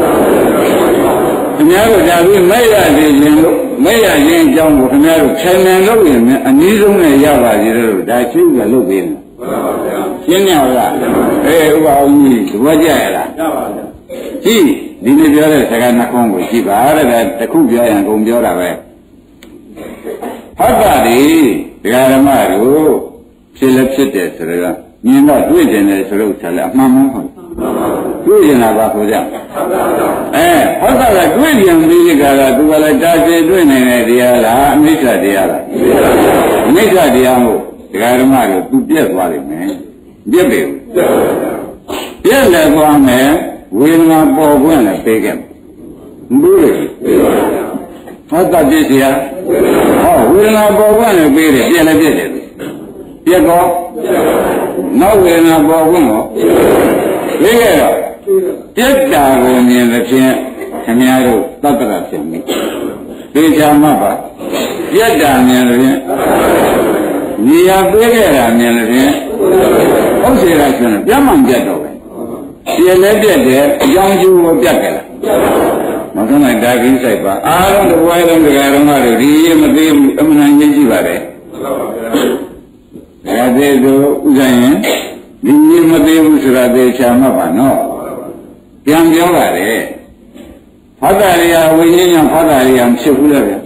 ခင်ဗျားတို့ဒါပြီးမဲ့ရသေးခြင်းလို့မဲ့ရခြင်းအကြောင်းကိုခင်ဗျားတို့ခြံဉာဏ်လို့ရင်အနည်းဆုံးနဲ့ရပါသေးတယ်လို့ဒါရှင်းပြလုပ်ပေးတယ်ရှင်းရလားအေးဥပအောင်ကြီးသဘောကျရလားကျပါဗျာကြည့်ဒီနေ့ပြောတဲ့စကားနှခုကိုကြည့်ပါတဲ့တခုပြောရင်ကုန်ပြောတာပဲဟုတ်ပါလေဒကာဓမ္မတို့ဖြစ်လည်းဖြစ်တယ်ဆိုတော့မြင်တော့တွေ့တယ်လေဆိုတော့ဆက်လည်းအမှန်မှန်ဟုတ်တွေ့ရင်လာပါဆိုကြအဲဟုတ်တာကတွေ့ရင်ပြီးကြတာသူကလည်းတာရှည်တွေ့နိုင်တဲ့တရားလားအမိစ္ဆာတရားလားအမိစ္ဆာတရားမို့ဒကာဓမ္မတို့သူပြက်သွားလိမ့်မယ်ပြက်ပြီပြက်လည်းသွားမယ်ဝေဒနာပေါ်ခွင့်လည်းပေးခဲ့ဘူးလေဟုတ်တာပြည့်စရာဟောဝေဒနာပေါ်ခွင့်လည်းပေးတယ်ပြက်လည်းပြက်တယ်ပြက်တော့နောက်ဝေဒနာပေါ်ခွင့်ကိုပေးခဲ့တော့ပြက်တာကိုမြင်တဲ့ဖြင့်ခင်ဗျားတို့သတ္တရဖြစ်နေသေချာမှပါပြက်တာမြင်တဲ့ဖြင့်ညီရပေးခဲ့တာမြင်တဲ့ဖြင့်ဥစ္စေရဆိုရင်ပြတ်မှန်ပြတ်တော့ပဲပြည့်လည်းပြတ်တယ်အကြောင်းကျိုးကိုပြတ်ကြလားမဆုံးနိုင်ဒါကိစိုက်ပါအားလုံးတစ်ဝိုင်းလုံးတရားတော်မတို့ဒီမသေးဘူးအမှန်တန်ကြီးကြည့်ပါလေဒါသေးဆိုဥစ္စာရင်ဒီမသေးဘူးဆိုတာသေချာမှတ်ပါနော်ပြန်ပြောပါလေဖတ်တာရိယာဝိညာဉ်ကြောင့်ဖတ်တာရိယာမဖြစ်ဘူးလေဗျ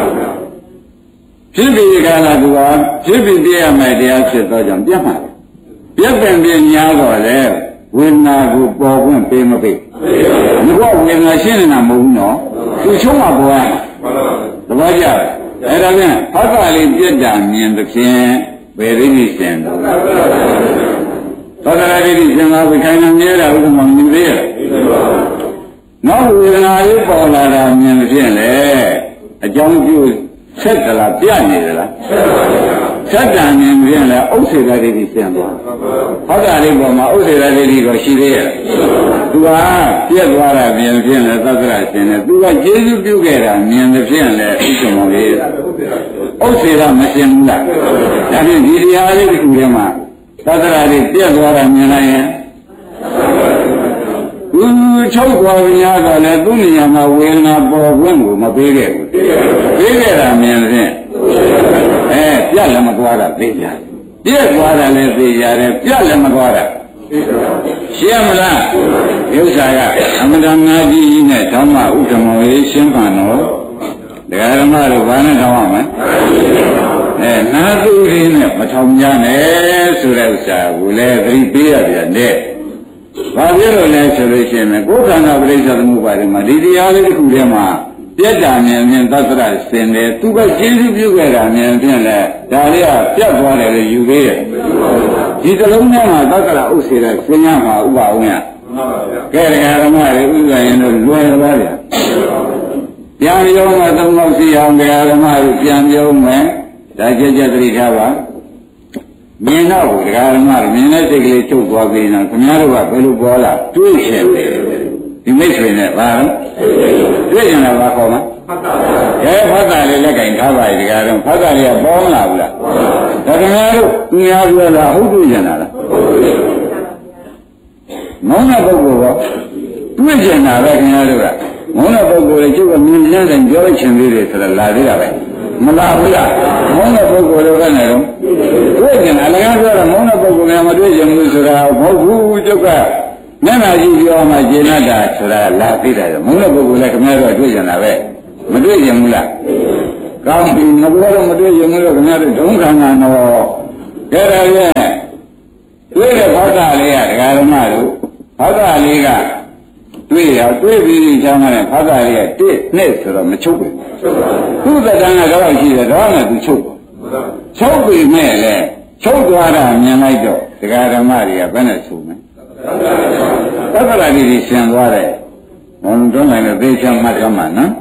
ဖြစ်ပြီးကြလားသူကဖြစ်ပြီးပြရမယ်တရားဖြစ်တော့ကြောင့်ပြတ်မှာပြတ်ပင်ပြညာတော့လေဝေဒနာကိုပေါ်ခွင့်ပေးမပေးဘူးဘုရားဝေဒနာရှင်းနေတာမဟုတ်ဘူးနော်သူချုံးမှာပေါ်ရမှာသဘောကျလားအဲ့ဒါပြန်ဖတ်တာလေးပြတ်တာမြင်သဖြင့်ဘယ်ရင်းကြီးရှင်တော့သောတာရတိရှင်သာဝိခိုင်နာမြဲတာဥပမာမြင်သေးရဲ့နောက်ဝေဒနာလေးပေါ်လာတာမြင်ဖြင့်လေအကြောင်းကျိုးဆက်ကြလားပြနေကြလားဆက်တန်မြင်ဖြင့်လေဥစ္စေရတိရှင်သွားဟောတာလေးပေါ်မှာဥစ္စေရတိကိုရှိသေးရဲ့သူကပြက်သွားတာမြင်ဖြင့်လေသတ္တရရှင်လေသူကကျေးဇူးပြုခဲ့တာမြင်ဖြင့်လေဥစ္စေမောလေးဥစ္စေရမရှင်ဘူးလားဒါဖြင့်ဒီတရားလေးတစ်ခုထဲမှာသတ္တရာတွေပြက်သွားတာမြင်လိုက်ရင်သူချုပ်သွားပြီများတော့လေသူ့နေရာမှာဝေဒနာပေါ်ခွင့်ကိုမပေးခဲ့ဘူးပေးခဲ့တာမြင်ဖြင့်အဲပြက်လည်းမသွားတာသိကြပြက်သွားတာလည်းသိကြတယ်ပြက်လည်းမသွားတာရှင်းမလားဥစ္စာကအမတန်နာကြီးကြီးနဲ့ဓမ္မဥဒ္ဓမောရေးရှင်းပါတော့ဒကာဓမ္မတို့ဘာနဲ့ထောင်းရမလဲအဲနာသူရင်းနဲ့မထောင်ကြနဲ့ဆိုတဲ့ဥစ္စာကိုလည်းသတိပေးရပြန်တဲ့ဘာဖြစ်လို့လဲဆိုလို့ရှိရင်ကိုယ်ခန္ဓာပရိစ္ဆေသမုပ္ပါဒ်မှာဒီတရားလေးတစ်ခုထဲမှာပြက်တာမြင်မြင်သတ္တရစင်တယ်သူကကျေးဇူးပြုခဲ့တာမြင်ဖြင့်လဲဒါလေးကပြတ်သွားတယ်လို့ယူသေးတယ်ဒီသလုံးထဲမှာသတ္တရဥစ္စေရစင်ရမှာဥပအောင်ရကဲတရားဓမ္မတွေဥစ္စာရင်တော့လွယ်သွားတယ်ပြန်ပြောမှသုံးလို့ရှိအောင်တရားဓမ္မတွေပြန်ပြောမယ်ဒါကြက်ကြက်သတိထားပါမြင်တော့ဒကာဓမ္မတွေမြင်တဲ့စိတ်ကလေးချုပ်သွားပြီးတော့ခင်ဗျားတို့ကဘယ်လိုပေါ်လာတွေးရှင်တယ်ဒီမိတ်ဆွေနဲ့ဘာလို့တွေးရင်လည်းဘာခေါ်မှာအဲဖတ်တာလေးလက်ကင်ထားပါဒကာတော့ဖတ်တာလေးကပေါ်မလာဘူးလားဒါခင်ဗျားတို့သူများပြောတာဟုတ်တွေးရင်လားမောင်းတဲ့ပုဂ္ဂိုလ်ကတွေးရင်တာပဲခင်ဗျားတို့ကမောင်းတဲ့ပုဂ္ဂိုလ်လေးကျုပ်ကမြင်တဲ့တိုင်းပြောချင်သေးတယ်ဆိုတာလာသေးတာပဲမလာဘူးလားမောင်းတဲ့ပုဂ္ဂိုလ်တွေကလည်းတော့တွေ့ကြတယ်အလကားပြောတော့မောင်းတဲ့ပုဂ္ဂိုလ်ကမတွေ့ကြဘူးဆိုတာမဟုတ်ဘူးကျုပ်ကမျက်နှာကြည့်ပြောမှကျေနပ်တာဆိုတာလာသိတယ်မောင်းတဲ့ပုဂ္ဂိုလ်လည်းခင်ဗျားတို့တွေ့ကြတာပဲမတွေ့ကြဘူးလားကောင်းပြီငါတို့တော့မတွေ့ကြဘူးလို့ခင်ဗျားတို့ဒုံခန္ဓာတော့ကြရရဲ့တွေ့တ်တာလေးကဒကာဓမ္မတို့ဖတ်တာလေးကတွေ့ရတွေ့ပြီးဒီချမ်းနဲ့ဖတ်တာလေးကတစ်နှစ်ဆိုတော့မချုပ်ဘူးသူ့သက်တမ်းကတော့ရှိတယ်တော့လည်းသူချုပ်ပါချုပ်ပြီမဲ့လေချုပ်သွားတာမြင်လိုက်တော့ဒကာဓမ္မတွေကဘယ်နဲ့ဆိုမလဲသတ္တရာတိတွေရှင်သွားတယ်ဘုံတွန်းနိုင်လို့သိချမ်းမှတ်ရမှာနော်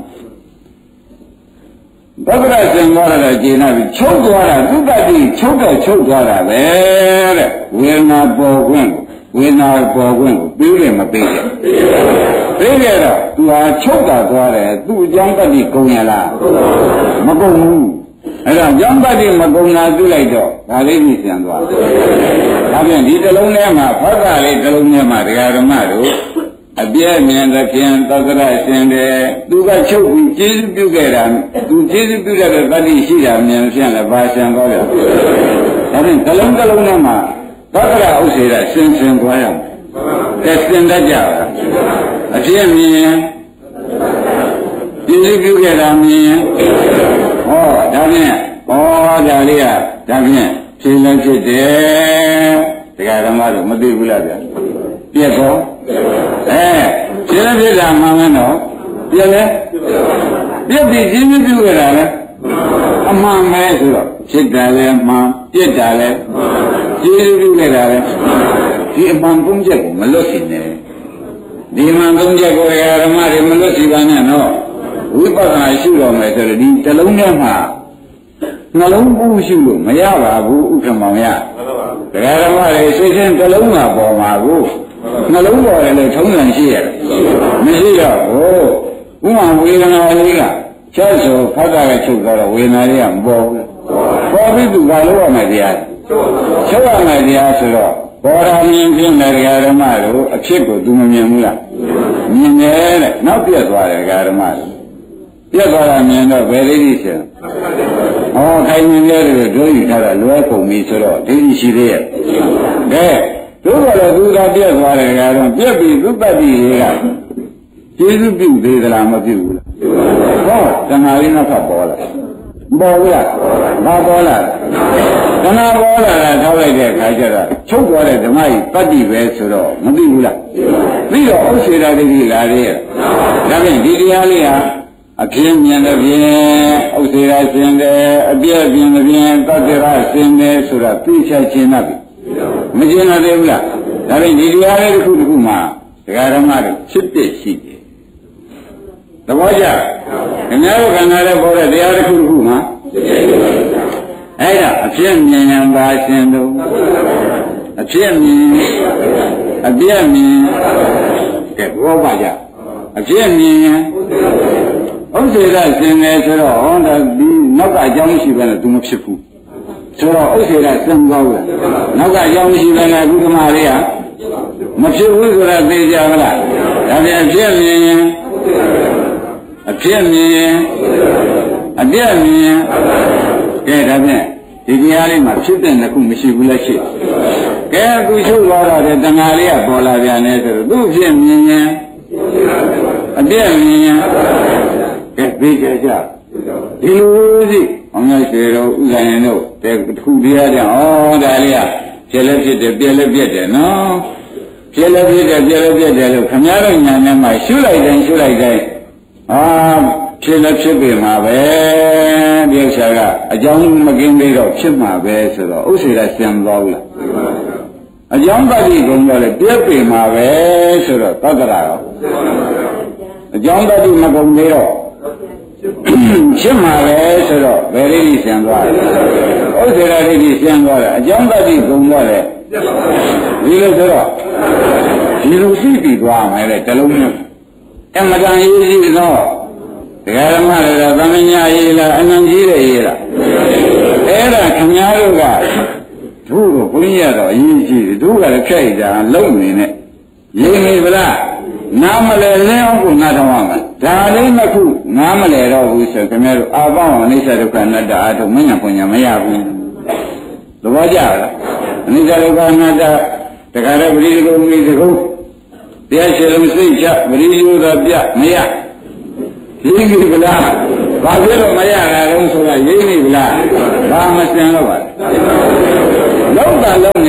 သတ္တရာရှင်သွားတာကျေနာပြီချုပ်သွားတာသုတ္တတိချုပ်တော့ချုပ်သွားတာပဲတဲ့ဝေဒနာပေါ်ခွင့်ဝေဒနာပေါ်ခွင့်ကိုပြီးတယ်မပြီးတယ်ပြီးကြတော့သူဟာချုပ်တာသွားတယ်သူ့အကြောင်းတတိကုန်ရလားမကုန်ဘူးအဲ့တော့ကြောင်းတတိမကုန်တာသိလိုက်တော့ဒါလေးကြီးပြန်သွားတယ်ဒါပြန်ဒီတစ်လုံးထဲမှာဖောက်တာလေးတစ်လုံးထဲမှာဒကာဓမ္မတို့အပြည့်မြင်တဲ့ဖြင့်သတ္တရရှင်တယ်သူကချုပ်ပြီးကျေးဇူးပြုခဲ့တာသူကျေးဇူးပြုတဲ့တတိရှိတာမြင်ဖြင့်လည်းဘာရှင်သွားတယ်ဒါဖြင့်တစ်လုံးတစ်လုံးထဲမှာသတ္တရဥစ္စေရရှင်ရှင်သွားရမယ်ကဲစင်တတ်ကြပါအပြည့်မြင်ကျေးဇူးပြုခဲ့တာမြင်ဟောဒါဖြင့်ဟောဒါလေးကဒါဖြင့်ဖြေလည်းဖြစ်တယ်တရားဓမ္မတို့မသိဘူးလားဗျာပြည့်တော့အဲဖြေလည်းဖြစ်တာမှန်မယ်နော်ပြည့်လဲပြည့်ပြီးကျေးဇူးပြုခဲ့တာလဲအမှန်ပဲဆိုတော့ဖြစ်တယ်လဲမှန်ပြည့်တယ်လဲကျေးဇူးပြုခဲ့တာလဲဒီအမှန်သုံးချက်ကိုမလွတ်စေနဲ့ဒီမှန်သုံးချက်ကိုဓမ္မတွေမလွတ်စီပါနဲ့နော်ဝိပဿနာရှုတော်မယ်ဆိုတော့ဒီတစ်လုံးထဲမှာနှလုံးပူးရှုလို့မရပါဘူးဥက္ကမောင်ရဒကာဓမ္မတွေစိတ်ချင်းတစ်လုံးကပေါ်မှာကိုနှလုံးပေါ်တယ်လို့ထုံးစံရှိရတယ်မရှိတော့ဘူးဥမာဝေဒနာလေးကချက်ဆိုဖတ်တာကချုပ်တော့ဝေဒနာလေးကမပေါ်ဘူးပေါ်ပြီးသူကလို့ရမယ်တရားချုပ်ရမယ်တရားဆိုတော့ဘောရာမြင်ဖြင့်လည်းဒကာဓမ္မတို့အဖြစ်ကိုသူမမြင်ဘူးလားမြင်တယ်တဲ့နောက်ပြတ်သွားတယ်ဒကာဓမ္မတို့ပြတ်သွားတာမြင်တော့ဘယ်လေးကြီးရှင်ဟောခိုင်မြင်ရတယ်တို့ယူထားတာလွဲကုန်ပြီဆိုတော့ဒိဋ္ဌိရှိသေးရဲ့ကဲတို့ကလည်းသူကပြတ်သွားတယ်ဒကာတော့ပြတ်ပြီးသုတ္တတိတွေကကျေးဇူးပြုသေးသလားမပြုဘူးလားဟောတဏှာလေးနောက်ထပ်ပေါ်လာပေါ်ဘူးလားမပေါ်လားတဏှာပေါ်လာတာထောက်လိုက်တဲ့အခါကျတော့ချုပ်သွားတဲ့ဓမ္မကြီးတတ္တိပဲဆိုတော့မသိဘူးလားပြီးတော့ဥစ္စေတာတိလာသေးရဲ့ဒါဖြင့်ဒီတရားလေးဟာအပြင်းမြင်တဲ့ဖြင့်ဥစ္စေတာရှင်တယ်အပြည့်ပြင်းတဲ့ဖြင့်တတ္တရရှင်တယ်ဆိုတာသိချခြင်းနဲ့မကျင်နိုင်သေးဘူးလားဒါဖြင့်ဒီတရားလေးတစ်ခုတစ်ခုမှာဒကာဓမ္မတို့ဖြစ်ဖြစ်ရှိတယ်သဘောကျခင်ဗျားတို့ခန္ဓာနဲ့ပေါ်တဲ့တရားတစ်ခုတစ်ခုမှာအဲ့ဒါအဖြစ်မြင်ရင်ပါရှင်တို့အဖြစ်မြင်အပြည့်မြင်ကဲဘောပါကြအဖြစ်မြင်ရင်ဥစ္စေရရှင်နေဆိုတော့ဟောတာဒီနောက်က အကြောင်းရှိပဲနဲ့သူမဖြစ်ဘူးဆိုတော့ဥစ္စေရစံကောင်းလားနောက်က အကြောင်းရှိပဲနဲ့အခုကမှလေးကမဖြစ်ဘူးဆိုတာသိကြမလားဒါပြန်အဖြစ်မြင်ရင်အဖြစ်မြင်အပြည့်မြင်ကဲဒါဖြင့်ဒီတရားလေးမှာဖြစ်တဲ့နှစ်ခုမရှိဘူးလားရှိကဲသူချုပ်သွားတော့တဏှာလေးကပေါ်လာပြန်နေဆိုတော့သူ့ဖြစ်မြင်ရင်အပြည့်မြင်ရင်ကဲသိကြကြဒီလိုစီအောင်ရရွှေတို့ဥက္ကဋ္ဌတို့တဲ့တစ်ခုတရားကြောင့်ဩဒါလေးကဖြစ်လည်းဖြစ်တယ်ပြည့်လည်းပြည့်တယ်နော်ဖြစ်လည်းဖြစ်တယ်ပြည့်လည်းပြည့်တယ်လို့ခင်ဗျားတို့ညာနဲ့မှရှုလိုက်တိုင်းရှုလိုက်တိုင်းအာဖြစ်လည်းဖြစ်ပြီမှာပဲဒီဥစ္စာကအကြောင်းမကင်းသေးတော့ဖြစ်မှာပဲဆိုတော့ဥစ္စေကရှင်းသွားဘူးလားအကြောင်းတတိကုံတော့လေပြည့်ပြီမှာပဲဆိုတော့သတ္တရာရောအကြောင်းတတိမကုံသေးတော့ဖြစ်မှာပဲဆိုတော့ဘယ်လေးကြီးရှင်းသွားလဲဥစ္စေရာလေးကြီးရှင်းသွားတယ်အကြောင်းတတိကုံတော့လေဒီလိုဆိုတော့ဒီလိုရှိပြီးသွားမယ်လေတလုံးမျိုးအမတန်ရေးရှိတော့ဒကာဓမ္မတွေကသမညာရေးလားအနန္ကြီးတဲ့ရေးလားအဲ့ဒါခင်ဗျားတို့ကတို့ကိုဘုန်းကြီးကတော့အရေးကြီးတယ်တို့ကလည်းခက်ရတာလုံးနေနဲ့ရေးနေဗလားနားမလဲလင်းအောင်ကိုနားထောင်ရမှာဒါလေးနှစ်ခုနားမလဲတော့ဘူးဆိုခင်ဗျားတို့အာပေါင်းအနိစ္စဒုက္ခအနတ္တအထုမညာပညာမရဘူးသဘောကျလားအနိစ္စဒုက္ခအနတ္တတခါတည်းပရိသေကုမိသကုတရားရှိလုံးစိတ်ချပရိယောသာပြမရရင်းပြီဗလားဘာဖြစ်လို့မရတာလဲဆိုတာရင်းပြီဗလားဘာမစင်တော့ပါလောက်တာလုံးနေ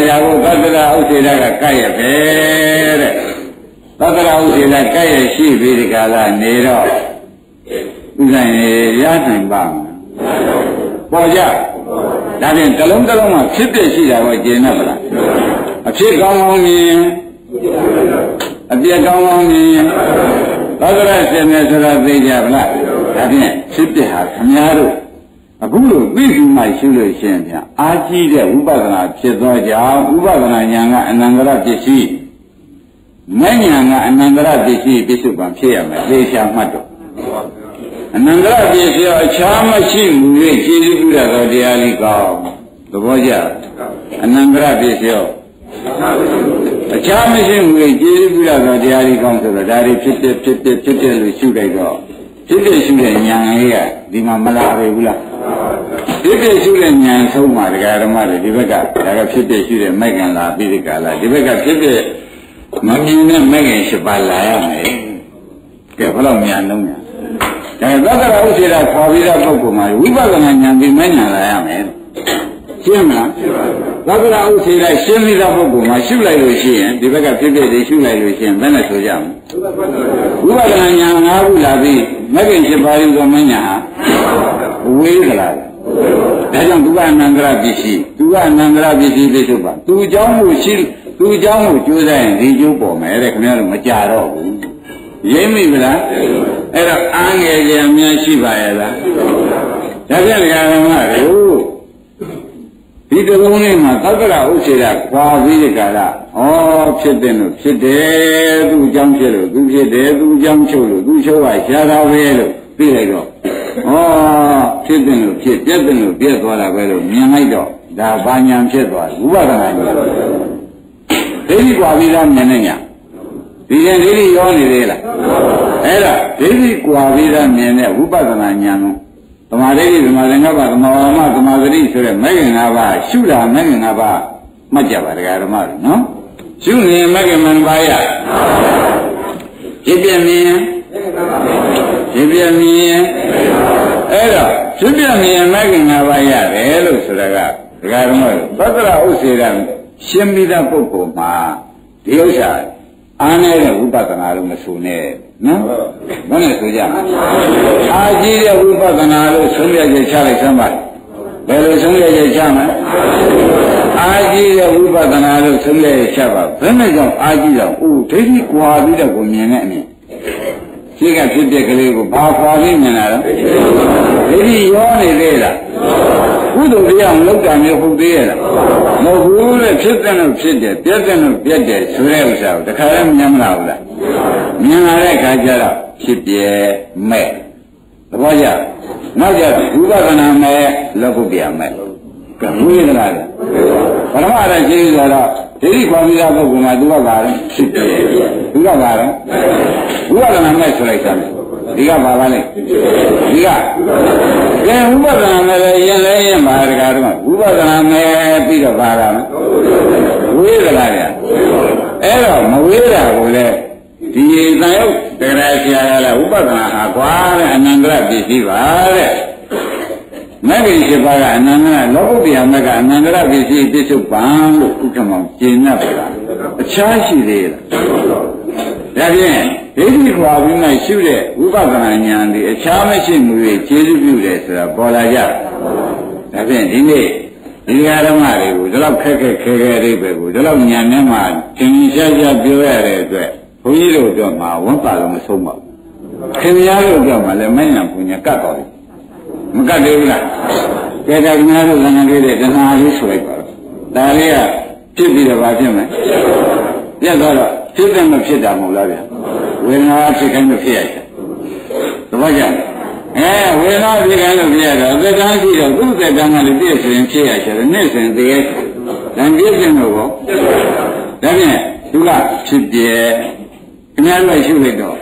ရာကိုသတ္တရာဥစ္စေတကကဲ့ရပဲတဲ့သတ္တရာဥစ္စေတကဲ့ရရှိပြီးဒီကလာနေတော့ဥစ္စာရနိုင်ပါ့မလားပေါ်ကြဒါဖြင့်တလုံးတလုံးမှာဖြစ်ဖြစ်ရှိတာကိုကျင့်ရပါလားအဖြစ်ကောင်းကောင်းမြင်အပြည့်ကောင်းကောင်းမြင်သတ္တရာရှင်နေဆိုတာသိကြပါလားဒါဖြင့်ဖြစ်ဖြစ်ဟာခင်ဗျားတို့အခုလိုသိရှိမှရှိလို့ရှိရင်ဗျာအာကြီးတဲ့ဝိပဿနာဖြစ်သောကြောင့်ဝိပဿနာဉာဏ်ကအနန္တရပစ္စည်းမဉာဏ်ကအနန္တရပစ္စည်းပြစ္ဆုတ်ပံဖြစ်ရမယ်သေချာမှတ်တော့အနန္တရပစ္စည်းအခြားမရှိဘူး၍ခြေစည်းပြုရသောတရားလေးကောင်းသဘောကျအနန္တရပစ္စည်းအခြားမရှိဘူး၍ခြေစည်းပြုရသောတရားလေးကောင်းဆိုတော့ဒါတွေဖြစ်ဖြစ်ဖြစ်ဖြစ်ဖြစ်ဖြစ်လို့ရှုလိုက်တော့ဖြစ်ဖြစ်ရှုတဲ့ဉာဏ်လေးကဒီမှာမလာပဲဘူးလားဖြစ်ဖြစ်ရှုတဲ့ဉာဏ်ဆုံးမှာတရားဓမ္မတွေဒီဘက်ကဒါကဖြစ်ဖြစ်ရှုတဲ့မိုက်ကံလာပြီးဒီကလာဒီဘက်ကဖြစ်ဖြစ်မမြင်တဲ့မိုက်ကံရှိပါလာရမယ်ကဲဘယ်လောက်ဉာဏ်လုံးညာဒါကသက္ကရာဥစ္စေတာခေါ်ပြီးတဲ့ပုဂ္ဂိုလ်မှာဝိပဿနာဉာဏ်ပြီးမဉာဏ်လာရမယ်ရှင်းမလားသက္ကရာဥစ္စေတာရှင်းပြီးတဲ့ပုဂ္ဂိုလ်မှာရှုလိုက်လို့ရှိရင်ဒီဘက်ကဖြစ်ဖြစ်တွေရှုလိုက်လို့ရှိရင်ဘယ်နဲ့ဆိုကြမလဲဝိပဿနာဉာဏ်၅ခုလာပြီးမဂ္ဂင်၈ပါးယူသောမဉာဏ်ဟာဝေးကြလားဒါကြောင့်သူကအနန္တရပစ္စည်းသူကအနန္တရပစ္စည်းပြထုတ်ပါသူเจ้าမှုရှိသူเจ้าမှုကျိုးစားရင်ဒီကျိုးပေါ်မယ်တဲ့ခင်ဗျားတို့မကြတော့ဘူးရိပ်မိဗလားအဲ့တော့အားငယ်ကြအများရှိပါရဲ့လားဒါဖြင့်ဓမ္မတို့ဒီတလုံးလေးမှာသက္ကရာဥစ္စေတာခွာပြီးဒီကလာဩဖြစ်တယ်လို့ဖြစ်တယ်သူ့အကြောင်းဖြစ်လို့သူဖြစ်တယ်သူ့အကြောင်းချုပ်လို့သူ့ချုပ်ကရှားတာပဲလို့သိလိုက်တော့ဩဖြစ်တယ်လို့ဖြစ်ပြက်တယ်လို့ပြက်သွားတာပဲလို့မြင်လိုက်တော့ဒါဘာညာဖြစ်သွားဝိပဿနာဉာဏ်ဒိဋ္ဌိကွာပြီးသားမြင်နေညာဒီရင်ဒိဋ္ဌိရောနေသေးလားအဲ့ဒါဒိဋ္ဌိကွာပြီးသားမြင်တဲ့ဝိပဿနာဉာဏ်ကိုသမာဓိသမာသင်္ကပ္ပသမာဝါမသမာသတိဆိုတဲ့မဂ္ဂင်၅ပါးရှုတာမဂ္ဂင်၅ပါးမှတ်ကြပါဒကာဓမ္မတွေနော်ရှုနေမဂ္ဂင်၅ပါးရဖြစ်ပြမြင်ဖြစ်ပြမြင်အဲ့တော့ဖြစ်ပြမြင်မဂ္ဂင်၅ပါးရတယ်လို့ဆိုတာကဒကာဓမ္မတွေသတ္တရဥစ္စေတရှင်းပြီးတဲ့ပုဂ္ဂိုလ်မှာဒီဥစ္စာအားနေတဲ့ဝိပဿနာလို့မဆိုနဲ့နော်ဘယ်နဲ့ဆိုကြအာကြီးတဲ့ဝိပဿနာလို့ဆုံးဖြတ်ချက်ချလိုက်စမ်းပါဘယ်လိုဆုံးဖြတ်ချက်ချမလဲအာကြီးတဲ့ဝိပဿနာလို့ဆုံးဖြတ်ချက်ချပါဘယ်နဲ့ကြောင့်အာကြီးတော့အိုးဒိဋ္ဌိကွာပြီးတော့ကိုမြင်တဲ့အမြင်ရှိကဖြစ်တဲ့ကလေးကိုဘာခွာပြီးမြင်တာလဲဒိဋ္ဌိရောနေသေးလားကုသိုလ်တရားမလုပ်တာမျိုးဟုတ်သေးရဲ့လားမဟုတ်ဘူးလေဖြစ်တဲ့လို့ဖြစ်တယ်ပြက်တဲ့လို့ပြက်တယ်ဆိုတဲ့ဥစ္စာကိုတခါလည်းမြင်မလားဘူးလားမြင်လာတဲ့အခါကျတော့ဖြစ်ပြဲမဲ့သဘောကျနောက်ကျတော့ဝိပဿနာမဲ့လောကုတ္တရာမဲ့ကဝိသနာလေပရမအရရှိဆိုတော့ဒိဋ္ဌိခွန်ပြီးသားပုဂ္ဂိုလ်မှာသူကပါလဲဖြစ်ပြဲသူကပါလဲဝိပဿနာမဲ့ဆိုလိုက်တာဒီကပါပါလေဒီကကဲဝိပဿနာမဲ့ရင်လဲရင်ပါတကားတော့ဝိပဿနာမဲ့ပြီးတော့ပါတာဝိသနာလေအဲ့တော့မဝေးတာကိုလေဒီသံယုတ်တရားဆရာကလည်းဥပဒနာဟာကွာတဲ့အနန္တရပစ္စည်းပါတဲ့မဂ္ဂင်၈ပါးကအနန္တရလောကုတ္တရာမဂ္ဂအနန္တရပစ္စည်းပြစ္ဆုတ်ပံလို့ဥက္ကမောင်ကျင့်납ပါလားအခြားရှိသေးလားဒါဖြင့်ဒိဋ္ဌိခွာပြီးမှရှုတဲ့ဝိပဿနာဉာဏ်ဒီအခြားမရှိမှုတွေခြေစွပြုတယ်ဆိုတာပေါ်လာကြဒါဖြင့်ဒီနေ့ဒီဃာဓမ္မတွေကိုဒီလောက်ခက်ခက်ခဲခဲအိဗယ်ကိုဒီလောက်ဉာဏ်နဲ့မှသင်္ချာချာပြောရတဲ့အတွက်ဘုန်းကြီးတို့ပြောမှာဝန်ပါလို့မဆုံးပါဘူးခင်ဗျားတို့ပြောမှာလည်းမဉဏ်ပူညာကတ်တော်တယ်မကတ်သေးဘူးလားကဲဒါခင်ဗျားတို့လည်းငလေးတဲ့တဏှာလေးဆိုလိုက်ပါတော့ဒါလေးကဖြစ်ပြီးတော့ဘာဖြစ်မလဲပြတ်သွားတော့ဖြစ်တယ်မဖြစ်တာမဟုတ်လားဗျာဝေဒနာဖြစ်ခိုင်းလို့ဖြစ်ရတယ်သဘောကျအဲဝေဒနာဖြစ်ခိုင်းလို့ဖြစ်ရတော့သက်တမ်းရှိတော့သူ့သက်တမ်းကလည်းပြည့်စုံဖြစ်ရတယ်နေ့စဉ်တကယ်တန်ပြည့်စုံတော့ဒါဖြင့်သူကဖြစ်ပြဲခင်ဗျားတို့ရှုလိုက်တော့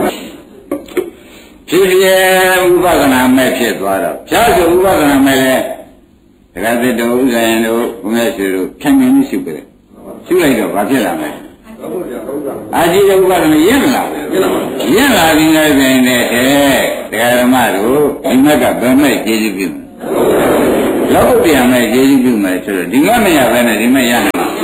ဖြစ်ပြဲဥပဒနာမဲ့ဖြစ်သွားတော့ဖြားဆိုဥပဒနာမဲ့လဲဒကာသစ်တို့ဥဇာယံတို့ဘုန်းကြီးတို့ဖြန့်မြင်ရှုကြတယ်ရှုလိုက်တော့ဘာဖြစ်လာမလဲအာရှိတဲ့ဥပဒနာရင့်လာရင့်လာပြီးလည်းပြင်တဲ့တရားဓမ္မတို့ဒီမက်ကဗမဲ့ကျေးဇူးပြုလောကုတ္တရာမဲ့ကျေးဇူးပြုမယ်ဆိုတော့ဒီမမရဘဲနဲ့ဒီမရနိုင်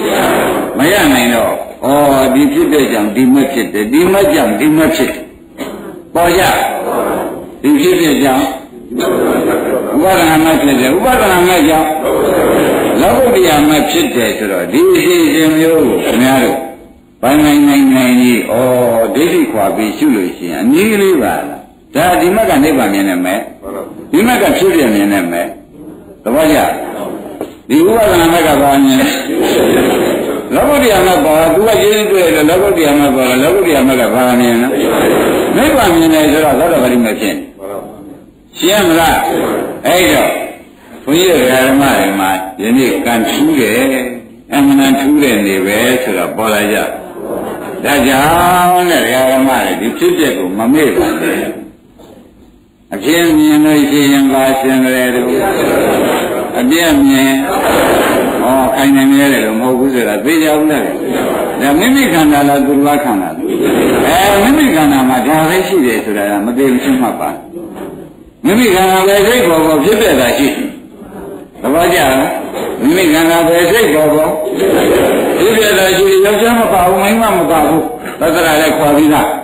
တော့ဩဒီဖြစ်တဲ့ကြောင့်ဒီမဖြစ်တယ်ဒီမကြောင့်ဒီမဖြစ်ပေါ်ကြဒီဖြစ်တဲ့ကြောင့်ဥပါဒနာမဖြစ်တယ်ဥပါဒနာမကြောင့်လောကုတ္တရာမဖြစ်တယ်ဆိုတော့ဒီအစီအစဉ်မျိုးကိုခင်ဗျားတို့ဘာနိုင်နိုင်နိုင်ကြီးဩဒိဋ္ဌိခွာပြီးရှုလို့ရှိရင်အနည်းလေးပါလားဒါဒီမကနိဗ္ဗာန်မြင်နေမယ်ဒီမကဖြစ်ပြမြင်နေမယ်သဘောကျဒီဥပါဒနာမကဘာမြင်လောကုတ္တရာမပေါ်သူကရေးတွေ့တယ်လောကုတ္တရာမပေါ်လောကုတ္တရာမကဘာမြင်နော်နိဗ္ဗာန်မြင်တယ်ဆိုတော့သောတာပတိမဖြစ်ရှင်းမလားအဲ့တော့ဘုန်းကြီးတို့ဓမ္မတွေမှာယနေ့ကံထူးတယ်အမှန်ထူးတယ်နေပဲဆိုတော့ပေါ်လာကြဒါကြောင့်တဲ့ဓမ္မတွေဒီဖြစ်ပျက်ကိုမမေ့ပါနဲ့အပြင်းမြင်လို့ရှိရင်ပါရှင်တယ်တို့အပြင်းမြင်ဩခိုင်နေနေတယ်လို့မဟုတ်ဘူးဆိုတာသိကြဘူးလားဒါမိမိခန္ဓာလားသူ့ဘာခန္ဓာလဲအဲမိမိခန္ဓာမှာဒါပဲရှိတယ်ဆိုတာကမသိဘူးရှင်းမှတ်ပါမိမိခန္ဓာပဲစိတ်ပေါ်ပေါ်ဖြစ်တဲ့တာရှိသဘောကျလားမိမိခန္ဓာပဲစိတ်ပေါ်ပေါ်ဖြစ်တဲ့တာရှိယောက်ျားမပါဘူးမိန်းမမပါဘူးသတ္တရာလည်းခေါ်ပြီးသား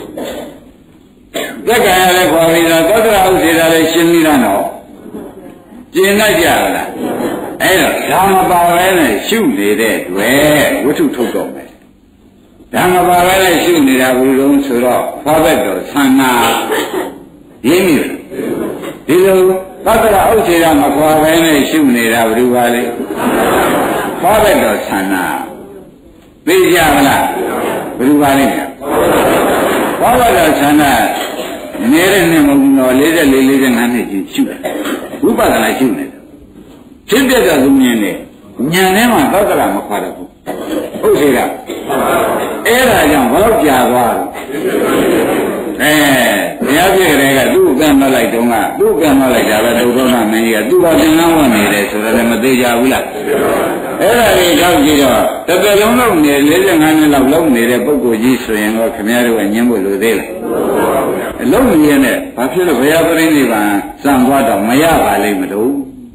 သက္ကာရလည်းခေါ်ပြီးသားသတ္တရာဥစ္စေတာလည်းရှင်းပြီးသားနော်ကျင်တတ်ကြလားအဲ့တော့ဓမ္မပါပဲနဲ့ရှုနေတဲ့တွေ့ဝိထုထုတ်တော့မယ်ဓမ္မပါပဲနဲ့ရှုနေတာဘုရုံဆိုတော့ဖွားဘက်တော့သံနာရင်းမိဒီလိုသတ္တရာဥစ္စေတာမခွာပဲနဲ့ရှုနေတာဘယ်လိုပါလဲဖွားဘက်တော့သံနာသိကြမလားဘယ်လိုပါလဲဖွားဘက်တော့သံနာနေတဲ့နှစ်မဟုတ်တော့လေးလေးလေးလေးငါးနှစ်ကြီးရှုတယ်ဝိပဿနာရှုနေတယ်ဖြစ်တဲ့ကသူမြင်တယ်ဉာဏ်ထဲမှာသတ္တရာမခွာတော့ဘူးဟုတ်စေကအဲ့ဒါကြောင့်ဘလို့ကြာသွားတော့အဲဘုရားပြည့်တဲ့ကသူ့ကံမလိုက်တော့ကသူ့ကံမလိုက်တာပဲဒုက္ခနာမင်းကြီးကသူ့ဘာသင်္ကန်းဝင်နေတယ်ဆိုတော့လည်းမသေးကြဘူးလားအဲ့ဒါကြီးတော့ကြည့်တော့တစ်သက်လုံးလုံးနေ၄၅နှစ်လောက်လုံးနေတဲ့ပုဂ္ဂိုလ်ကြီးဆိုရင်တော့ခင်ဗျားတို့ကညှင်းဖို့လိုသေးလားအလုံးမရနဲ့ဘာဖြစ်လို့ဘုရားပြိဋိဘံစံသွားတော့မရပါလိမ့်မလို့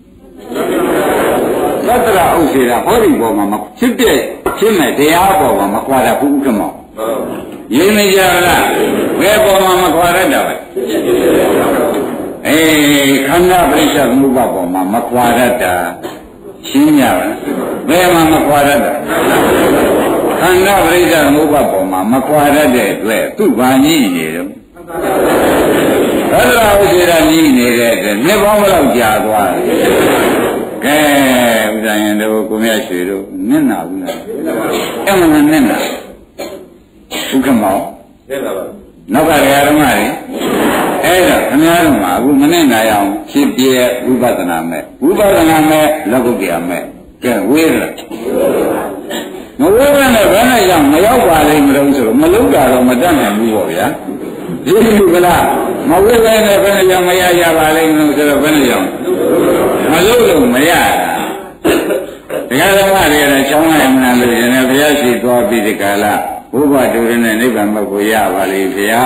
သတ္တရာဥစ္စေတာဟောဒီပေါ်မှာမဖြစ်တဲ့ဖြစ်မဲ့တရားပေါ်မှာမခွာတတ်ဘူးဥက္ကမောရင်းနေကြလားဘယ်ပေါ်မှာမခွာတတ်တာပဲအေးခန္ဓာပရိစ္ဆေသမုပ္ပါပေါ်မှာမခွာတတ်တာရှင်းကြပါလားဘယ်မှာမခွာတတ်တာခန္ဓာပရိစ္ဆေသမုပ္ပါပေါ်မှာမခွာတတ်တဲ့အတွက်သူ့ဘာကြီးနေတော့သတ္တရာဥစ္စေတာကြီးနေတဲ့အတွက်နှစ်ပေါင်းဘယ်လောက်ကြာသွားလဲကဲဥဒ္ဒယံတို့ကိုမြတ်ရွှေတို့နင့်နာဘူးလားအဲ့မှနင့်နာဥက္ကမောနင့်နာပါနောက်ကဓမ္မတွေအဲ့တော့ခင်ဗျားတို့မှာအခုမနင့်နာရအောင်ဖြစ်ပြဝိပဿနာမဲ့ဝိပဿနာမဲ့လောကုတ္တရာမဲ့ကဲဝေးလားမဝေးနဲ့ဘယ်နဲ့ရောက်မရောက်ပါလိမ့်မလို့ဆိုတော့မလုံးတာတော့မတတ်နိုင်ဘူးပေါ့ဗျာဒီလိုကလားမဝေးနဲ့ဘယ်နဲ့ရောက်မရရပါလိမ့်မလို့ဆိုတော့ဘယ်နဲ့ရောက်မလို့လို့မရတာတရားဓမ္မတွေကတော့ကျောင်းလိုက်မှန်းလို့ရှင်လည်းဘုရားရှိသွားပြီးဒီကလာဘုရားတူရနဲ့နိဗ္ဗာန်ဘက်ကိုရပါလိမ့်ဗျာ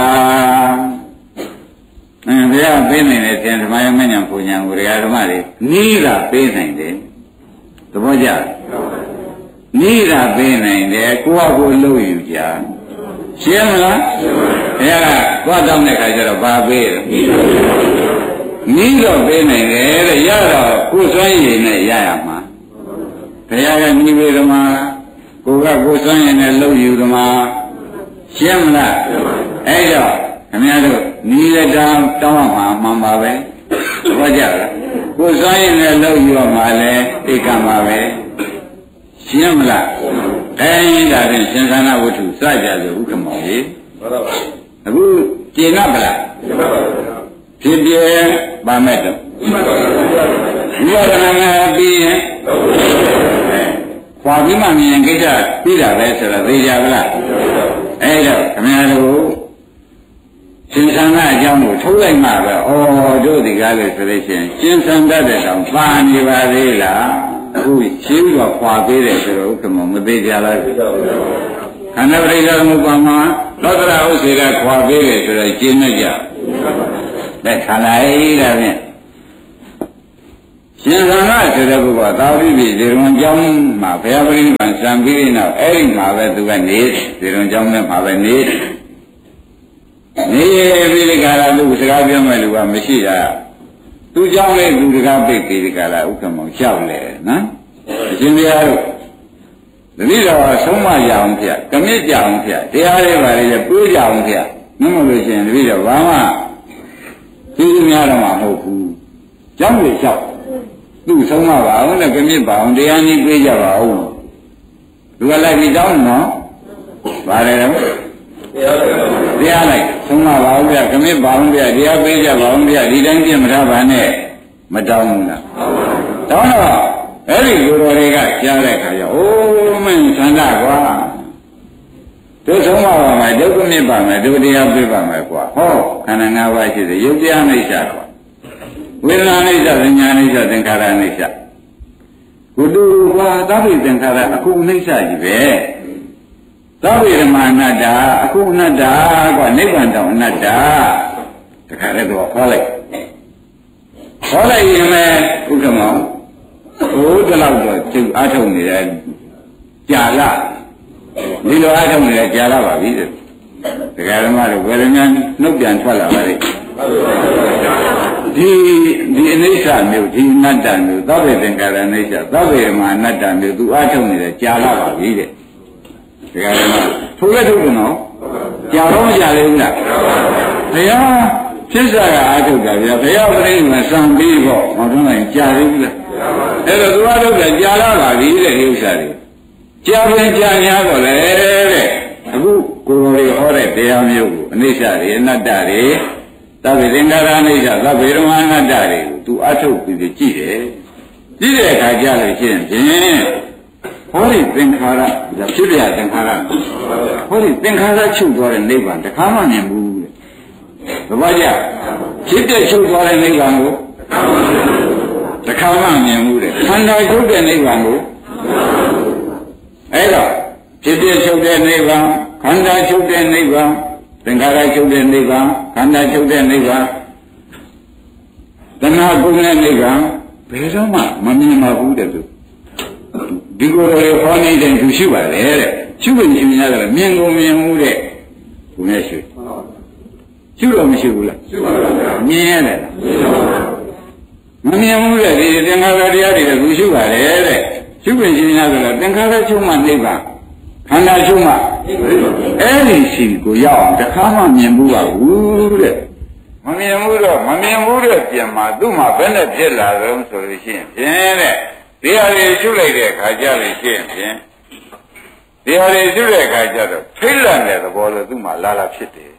အင်းဘုရားပေးနိုင်တဲ့သင်ဓမ္မယမဉ္ဇဉ်ပူညာကိုတရားဓမ္မတွေနီးတာပေးနိုင်တယ်သဘောကျနီးတာပေးနိုင်တယ်ကိုယ့်အကိုလှုပ်ယူကြရှင်းမလားဘုရားကသွားတောင်းတဲ့ခါကျတော့ဘာပေးလဲနီးတော့ပေးနိုင်တယ်တဲ့ရတော့ကိုယ်စွမ်းရည်နဲ့ရရမှာဘုရားကနီးပေးဓမ္မကိုကကိုယ်စွမ်းရည်နဲ့လှုပ်ယူဓမ္မရှင်းမလားအဲ့တော့ခင်ဗျားတို့နီးလက်တောင်းတောင်းမှာမှန်ပါပဲဟောကြလားကိုယ်စွမ်းရည်နဲ့လှုပ်ယူမှာလဲသိကံပါပဲရှင်းမလားအဲဒီဒါဖြင့်ရှင်သနာဝတ္ထုစကြဆိုဥက္ကမောကြီးမှန်ပါပါအခုကျေနပ်ပါလားကျေနပ်ပါပါဖြစ်ပြပါမဲ့တော့ဝိပဿနာနဲ့ပြီးရင်ခွာပြီးမှမြင်ကိစ္စပြီးတာပဲဆိုတော့သိကြပါလားအဲ့တော့ခင်ဗျားတို့ရှင်သန်ကအကြောင်းကိုထုတ်လိုက်မှပဲဩတို့ဒီကားလို့ဆိုလို့ရှိရင်ရှင်သန်တတ်တဲ့တောင်ပါနေပါသေးလားအခုရှင်းပြီးတော့ခွာပေးတယ်ဆိုတော့ဥက္ကမောမသေးကြလားခန္ဓာပရိစ္ဆေသမုပ္ပါမှာသောတရာဥစ္စေကခွာပေးတယ်ဆိုတော့ရှင်းနေကြတဲ့ခန္ဓာဤဒါဖြင့်ရှရှင်သာနာဆိုတဲ့ပုဂ္ဂိုလ်သာဝတိပြည်ဇေရုံကျောင်းမှာဘုရားပရိနိဗ္ဗာန်စံပြီးတဲ့နောက်အဲ့ဒီမှာပဲသူကနေဇေရုံကျောင်းထဲမှာပဲနေနေပြီးဒီကလာသူစကားပြောမဲ့လူကမရှိတာသူเจ้าလေးသူတကားပိတ်ပြီးဒီကလာဥက္ကမောင်လျှောက်လေနော်အရှင်ဘုရားတို့တတိတော်ဆုံးမကြအောင်ဖေကမြစ်ကြအောင်ဖေတရားလေးပါလေတွေးကြအောင်ဖေမမလို့ရှင်တတိတော်ဘာမှသူများတော့မှမဟုတ်ဘူးเจ้าလေးလျှောက်သူ့ဆုံးမပါအောင်နဲ့ကမြစ်ပါအောင်တရားနည်းပြေးကြပါဦးလူကလိုက်ပြီးတောင်းနော်ပါတယ်တော့တရားလိုက်ဆုံးမပါဦးဗျကမြစ်ပါအောင်ဗျတရားပြေးကြပါအောင်ဗျဒီတိုင်းပြမထားပါနဲ့မတောင်းဘူးလားတောင်းတော့အဲ့ဒီလူတော်တွေကကြားတဲ့ခါကျအိုးမင်းသန္တာကွာတို့ဆုံးမပါမယ်ဒုက္ခမြစ်ပါမယ်ဒုတရားပြေးပါမယ်ကွာဟောခန္ဓာ၅ပါးရှိတယ်ယုတ်တရားအိဋ္ဌာကွာဝေဒနာအိဋ္ဌသဉ္ညာအိဋ္ဌသင်္ခါရအိဋ္ဌဘုဒ္ဓကွာသဗ္ဗေသင်္ခါရအခုအိဋ္ဌကြီးပဲသဗ္ဗေဓမ္မအနတ္တအခုအနတ္တကွာနိဗ္ဗာန်တောင်အနတ္တတခါလည်းတော့ခေါ်လိုက်ခေါ်လိုက်ရင်ပဲဥက္ကမောင်ဟိုတလောက်တော့သူအားထုတ်နေတယ်ကြာလာဒီလိုအားထုတ်နေတယ်ကြာလာပါပြီတဲ့ဒကာဓမ္မတို့ဝေဒနာနှုတ်ပြန်ထွက်လာပါလိမ့်ဒီဒီအနိစ္စမျိုးဒီအနတ္တမျိုးသဗ္ဗေသင်္ခါရအနိစ္စသဗ္ဗေဓမ္မအနတ္တမျိုးသူအားထုတ်နေတယ်ကြာလာပါပြီတဲ့ဒကာဓမ္မထိုးလက်ထုတ်ကတော့ကြာတော့မကြာသေးဘူးလားဘုရားဖြစ်စားကအားထုတ်တာဗျာဘုရားပြိဋိမစံပြီးတော့မတော်နိုင်ကြာသေးဘူးလားအဲ့တော့သူအားထုတ်တယ်ကြာလာပါပြီတဲ့ဒီဥစ္စာတွေကြာပြန်ကြာများတော့လေတဲ့အခုကိုယ်တော်တွေဟောတဲ့တရားမျိုးကိုအနိစ္စတွေအနတ္တတွေသဗ္ဗေသင်္ခါရအနိစ္စသဗ္ဗေဓမ္မအနတ္တတွေကိုသူအထုတ်ပြီးကြည့်တယ်ကြည့်တဲ့အခါကျလို့ရှိရင်ဖြင့်ဟောဒီသင်္ခါရဖြစ်ပြသင်္ခါရဟောဒီသင်္ခါရချုပ်သွားတဲ့နိဗ္ဗာန်တခါမှမြင်ဘူးတဲ့သဘောကျဖြစ်တဲ့ချုပ်သွားတဲ့နိဗ္ဗာန်ကိုတခါမှမြင်ဘူးတဲ့ခန္ဓာချုပ်တဲ့နိဗ္ဗာန်ကိုအဲ့တော့ဖြစ်တဲ့ချုပ်တဲ့နိဗ္ဗာန်ခန္ဓာချုပ်တဲ့နိဗ္ဗာန်သင်္ခါရချုပ်တဲ့နိဗ္ဗာန်ခန္ဓာချုပ်တဲ့နိဗ္ဗာန်တဏှာကုတဲ့နိဗ္ဗာန်ဘယ်တော့မှမမြင်ပါဘူးတဲ့သူဒီကိုယ်တော်ဟောနေတဲ့သူရှိပါလေတဲ့ရှိဝင်ရှင်များတယ်မြင်ကုန်မြင်မှုတဲ့ဘုရားရှိရှိတော့မရှိဘူးလားရှိပါပါမြင်ရတယ်မမြင်ဘူးတဲ့ဒီသင်္ခါရတရားတွေလည်းသူရှိပါလေတဲ့ရှိဝင်ရှင်များတယ်သင်္ခါရချုပ်မှနိဗ္ဗာန်ခန္ဓာချုပ်မှအဲ့ဒီရှိကိုရောက်အောင်တခါမှမြင်ဘူးပါဘူးတဲ့မမြင်ဘူးတော့မမြင်ဘူးတဲ့ပြင်မှာသူ့မှာဘယ်နဲ့ဖြစ်လာတော့ဆိုလို့ရှိရင်ဖြင့်တဲ့တရားတွေရှုလိုက်တဲ့အခါကျလို့ရှိရင်ဖြင့်တရားတွေရှုတဲ့အခါကျတော့ထိတ်လန့်တဲ့သဘောလို့သူ့မှာလာလာဖြစ်တယ်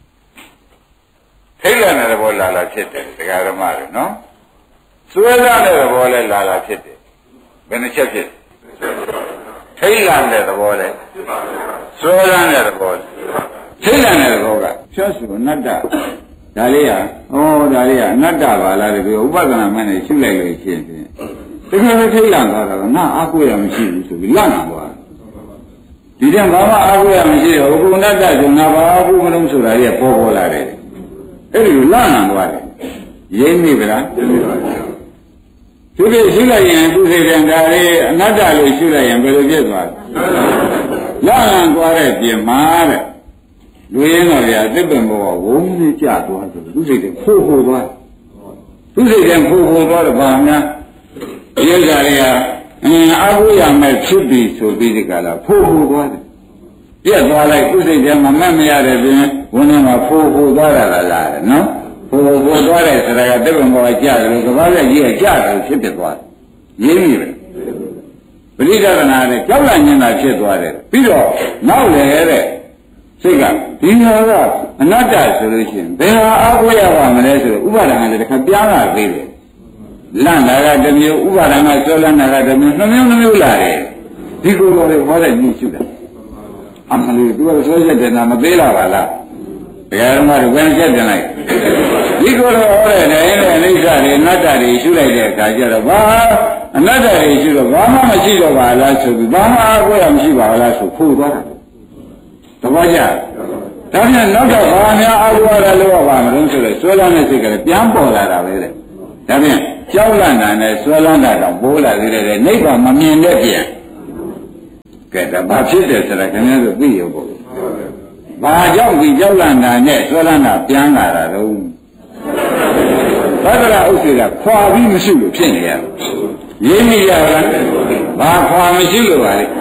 ထိတ်လန့်တဲ့သဘောလာလာဖြစ်တယ်ဒကာဓမ္မတွေနော်စွဲလာတဲ့သဘောလည်းလာလာဖြစ်တယ်ဘယ်နှချက်ဖြစ်ထိတ်လန့်တဲ့သဘောလည်းစွဲလန့်တဲ့သဘောထိတ်လန့်တဲ့သဘောကဖြတ်စုအနတ္တဒါလေးဟာဩဒါလေးဟာအနတ္တပါလားဒီဥပဒနာမနဲ့ရှုလိုက်လို့ရှိရင်တကယ်ပဲထိတ်လန့်သွားတာကငါအားကိုးရမရှိဘူးဆိုပြီးလန့်လာသွားဒီတဲ့ဘာမှအားကိုးရမရှိတော့ဥပ္ပန္နတ္တဆိုငါဘာအားကိုးမလို့ဆိုတာကြီးပေါ်ပေါ်လာတယ်အဲ့ဒီလန့်လာသွားတယ်ရိမ့်မိဗလားသူတွေရှုလိုက်ရင်သူစိတ်ကံဒါလေးအနတ္တလို့ရှုလိုက်ရင်ဘယ်လိုဖြစ်သွားလဲလန့်လာသွားတဲ့ပြင်မှာတဲ့လူရင်းတော်ဗျာတစ်ပင်ဘောဝုန်းကြီးကြသွားဆိုသူစိတ်ကဖိုးဖိုးသွားသူစိတ်ကဖိုးဖိုးသွားတော့ဘာများဒီဥစ္စာတွေကအင်းအာဟုရမဲ့ဖြစ်ပြီဆိုပြီးဒီကလာဖိုးဖိုးသွားတယ်ပြက်သွားလိုက်သူစိတ်ကမမတ်မရတဲ့ပြင်ဝန်းထဲမှာဖိုးဖိုးသွားတာလားလားနော်ဖိုးဖိုးသွားတဲ့စကားကတစ်ပင်ဘောကြတယ်လို့ကဘာလဲကြီးကကြတယ်ဖြစ်ဖြစ်သွားတယ်ရင်းပြီပဲပရိဒသနာနဲ့ကြောက်လန့်နေတာဖြစ်သွားတယ်ပြီးတော့နောက်လေတဲ့စိတ်ကဒီဟာကအနတ္တဆိုလို့ရှိရင်ဘယ်ဟာအားကိုးရပါမလဲဆိုတော့ဥပါဒဏ်ကလည်းတစ်ခါပြားလာသေးတယ်လန့်တာကတစ်မျိုးဥပါဒဏ်ကဆွဲလန့်တာကတစ်မျိုးနှမျိုးနှမျိုးလာတယ်ဒီကိုယ်တော်တွေဟောတဲ့ညှိရှုတာအမှန်လေသူကဆွဲချက်တယ်နာမသေးလာပါလားဘယ်တော့မှတော့ဘယ်ချက်တင်လိုက်ဒီကိုယ်တော်ဟောတဲ့တိုင်းနဲ့အိဋ္ဌတွေအနတ္တတွေရှုလိုက်တဲ့အခါကျတော့ဘာအနတ္တတွေရှုတော့ဘာမှမရှိတော့ပါလားဆိုပြီးဘာမှအားကိုးရမရှိပါလားဆိုဖို့သွားတာသဘောကျဒါပြန်နောက်တော့ဘာများအားကိုးရလို့ပါမလို့ဆိုတော့ဆွဲလန်းတဲ့စိတ်ကလည်းပြန်ပေါ်လာတာပဲတဲ့ဒါပြန်ကြောက်လန့်တာနဲ့ဆွဲလန်းတာတော့ပိုးလာသေးတယ်နိဗ္ဗာန်မမြင်တဲ့ပြန်ကဲဒါဘာဖြစ်တယ်ဆိုတာခင်ဗျားတို့သိရဖို့ဘာကြောင့်ဒီကြောက်လန့်တာနဲ့ဆွဲလန်းတာပြန်လာတာတော့သတ္တရဥစ္စေကခွာပြီးမရှိလို့ဖြစ်နေရရင်းမိရလားဘာခွာမရှိလို့ပါလေ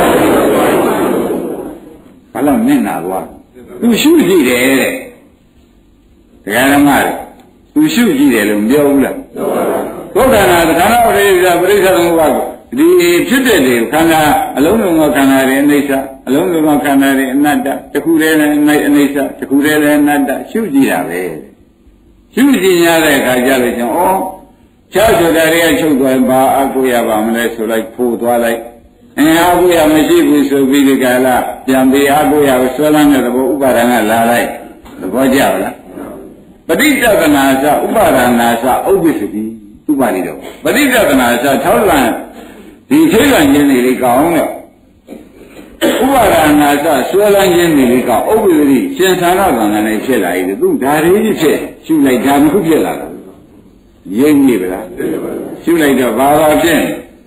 ဘာလို့မျက်နာသွားသူရှုကြည့်တယ်တဲ့တရားဓမ္မတွေသူရှုကြည့်တယ်လို့ပြောဘူးလားဘုရားနာခန္ဓာပရိစ္ဆာပရိစ္ဆာသမုပ္ပါဒ်ဒီဖြစ်တဲ့လေခန္ဓာအလုံးစုံသောခန္ဓာတွေအနိစ္စအလုံးစုံသောခန္ဓာတွေအနတ္တတစ်ခုတည်းလည်းအနိစ္စတစ်ခုတည်းလည်းအနတ္တရှုကြည့်တာပဲရှုကြည့်ရတဲ့အခါကျလို့ကျွန်တော်ဩခြားဆိုတာတွေကချုပ်သွားဘာအကုရပါမလဲဆိုလိုက်ဖိုးသွားလိုက်အင်းအကုရမရှိဘူးဆိုပြီးဒီကလာပြန်ပြီးအကုရကိုဆွဲလန်းတဲ့သဘောဥပါဒဏ်ကလာလိုက်သဘောကျလားပဋိစ္စကနာသဥပါဒနာသဥပ္ပစ္စတိဥပါလိတော့ပဋိစ္စကနာသ၆လံဒီထိလံခြင်းတွေလေးကောင်းတော့ဥပါဒနာသဆွဲလန်းခြင်းတွေလေးကောင်းဥပ္ပစ္စတိရှင်သာရကံနဲ့ဖြစ်လာပြီသူဒါလေးကြီးဖြစ်ရှုလိုက်ဒါမှခုဖြစ်လာတာရင်းနေဗလားရှုလိုက်တော့ဘာသာဖြစ်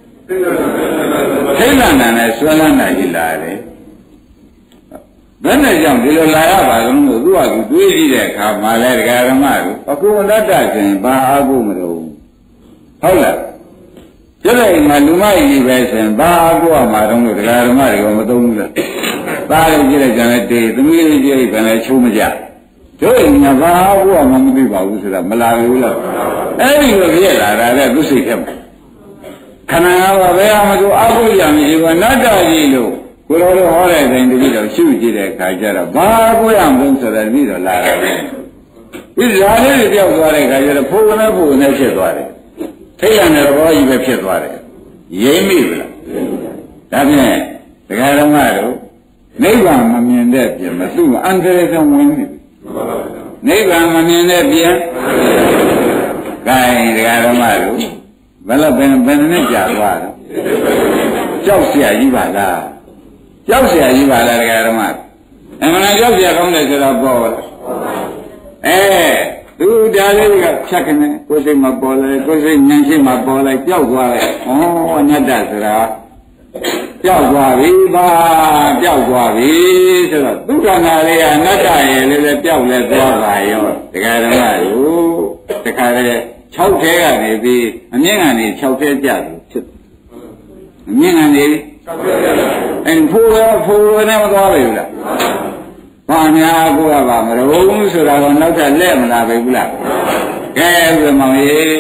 ထိလံနဲ့ဆွဲလန်းတာကြီးလာတယ်ဘယ်နဲ့ကြောင့်ဒီလိုလာရပါလို့သူကသူတွေးကြည့်တဲ့အခါမှာလဲဒကာရမတို့အခုအတ္တဆိုရင်ဘာအကုမလို့ဟုတ်လားကျတဲ့အိမ်မှာလူမကြီးပဲဆိုရင်ဘာအကုအမှာတော့ဒကာရမတွေကမသုံးဘူးလားသားလေးကြည့်လိုက်ကြတယ်တေးသမီးလေးကြည့်လိုက်ကြတယ်ချိုးမကြတို့အိမ်မှာဘာအကုအမှာမသိပါဘူးဆိုတာမလာဘူးလားအဲ့ဒီလိုပြည့်လာတာတဲ့သူစိတ်ထဲမှာခန္ဓာကဘယ်အမှသူအကုရမရှိဘူးနတ္တကြီးလို့ကိုယ်တော်ဟောတဲ့တိုင်းတတိတော့ရှုကြည့်တဲ့အခါကျတော့ဘာကိုရမလို့ဆိုတော့ပြီးတော့လာတယ်ဒီဇာလေးတွေပြောက်သွားတဲ့အခါကျတော့ဖုန်းနဲ့ဖုန်းနဲ့ဖြစ်သွားတယ်ထိတ်ရတဲ့ဘောကြီးပဲဖြစ်သွားတယ်ရင်းမိဗလားဒါဖြင့်ဒကာဓမ္မတို့နိဗ္ဗာန်မမြင်တဲ့ပြင်မသူ့အန္တရာယ်ဆုံးဝင်နေနိဗ္ဗာန်မမြင်တဲ့ပြင်ဂိုင်းဒကာဓမ္မတို့ဘယ်တော့ဘယ်ဘယ်နဲ့ကြာသွားတော့ကြောက်เสียကြီးပါလားကြောက်เสียကြီးပါလားတရားဓမ္မအမှန်တရားကြောက်เสียကောင်းတယ်ဆိုတော့ပေါ်လားအဲသူဒါလေးကဖြတ်ကနေကိုယ်စိတ်မှာပေါ်လာကိုယ်စိတ်ဉာဏ်ရှိမှပေါ်လိုက်ကြောက်သွားလိုက်ဩအနတ္တဆိုတာကြောက်သွားပြီပါကြောက်သွားပြီဆိုတော့သူခန္ဓာလေးကအနတ္တရဲ့လည်းလည်းကြောက်လဲသွားပါရောတရားဓမ္မတို့တခါလေ၆ထဲကနေပြီးအမြင့်ကနေ၆ထဲကြတယ်ဖြစ်အမြင့်ကနေအဲ့ဖိုးရဖိုးနဲ့မသွားပြီလားဘာများကိုရပါမလို့ဆိုတာကနောက်ထပ်လက်မလာပြီဘူးလားကဲဥပ္ပမောင်ကြီး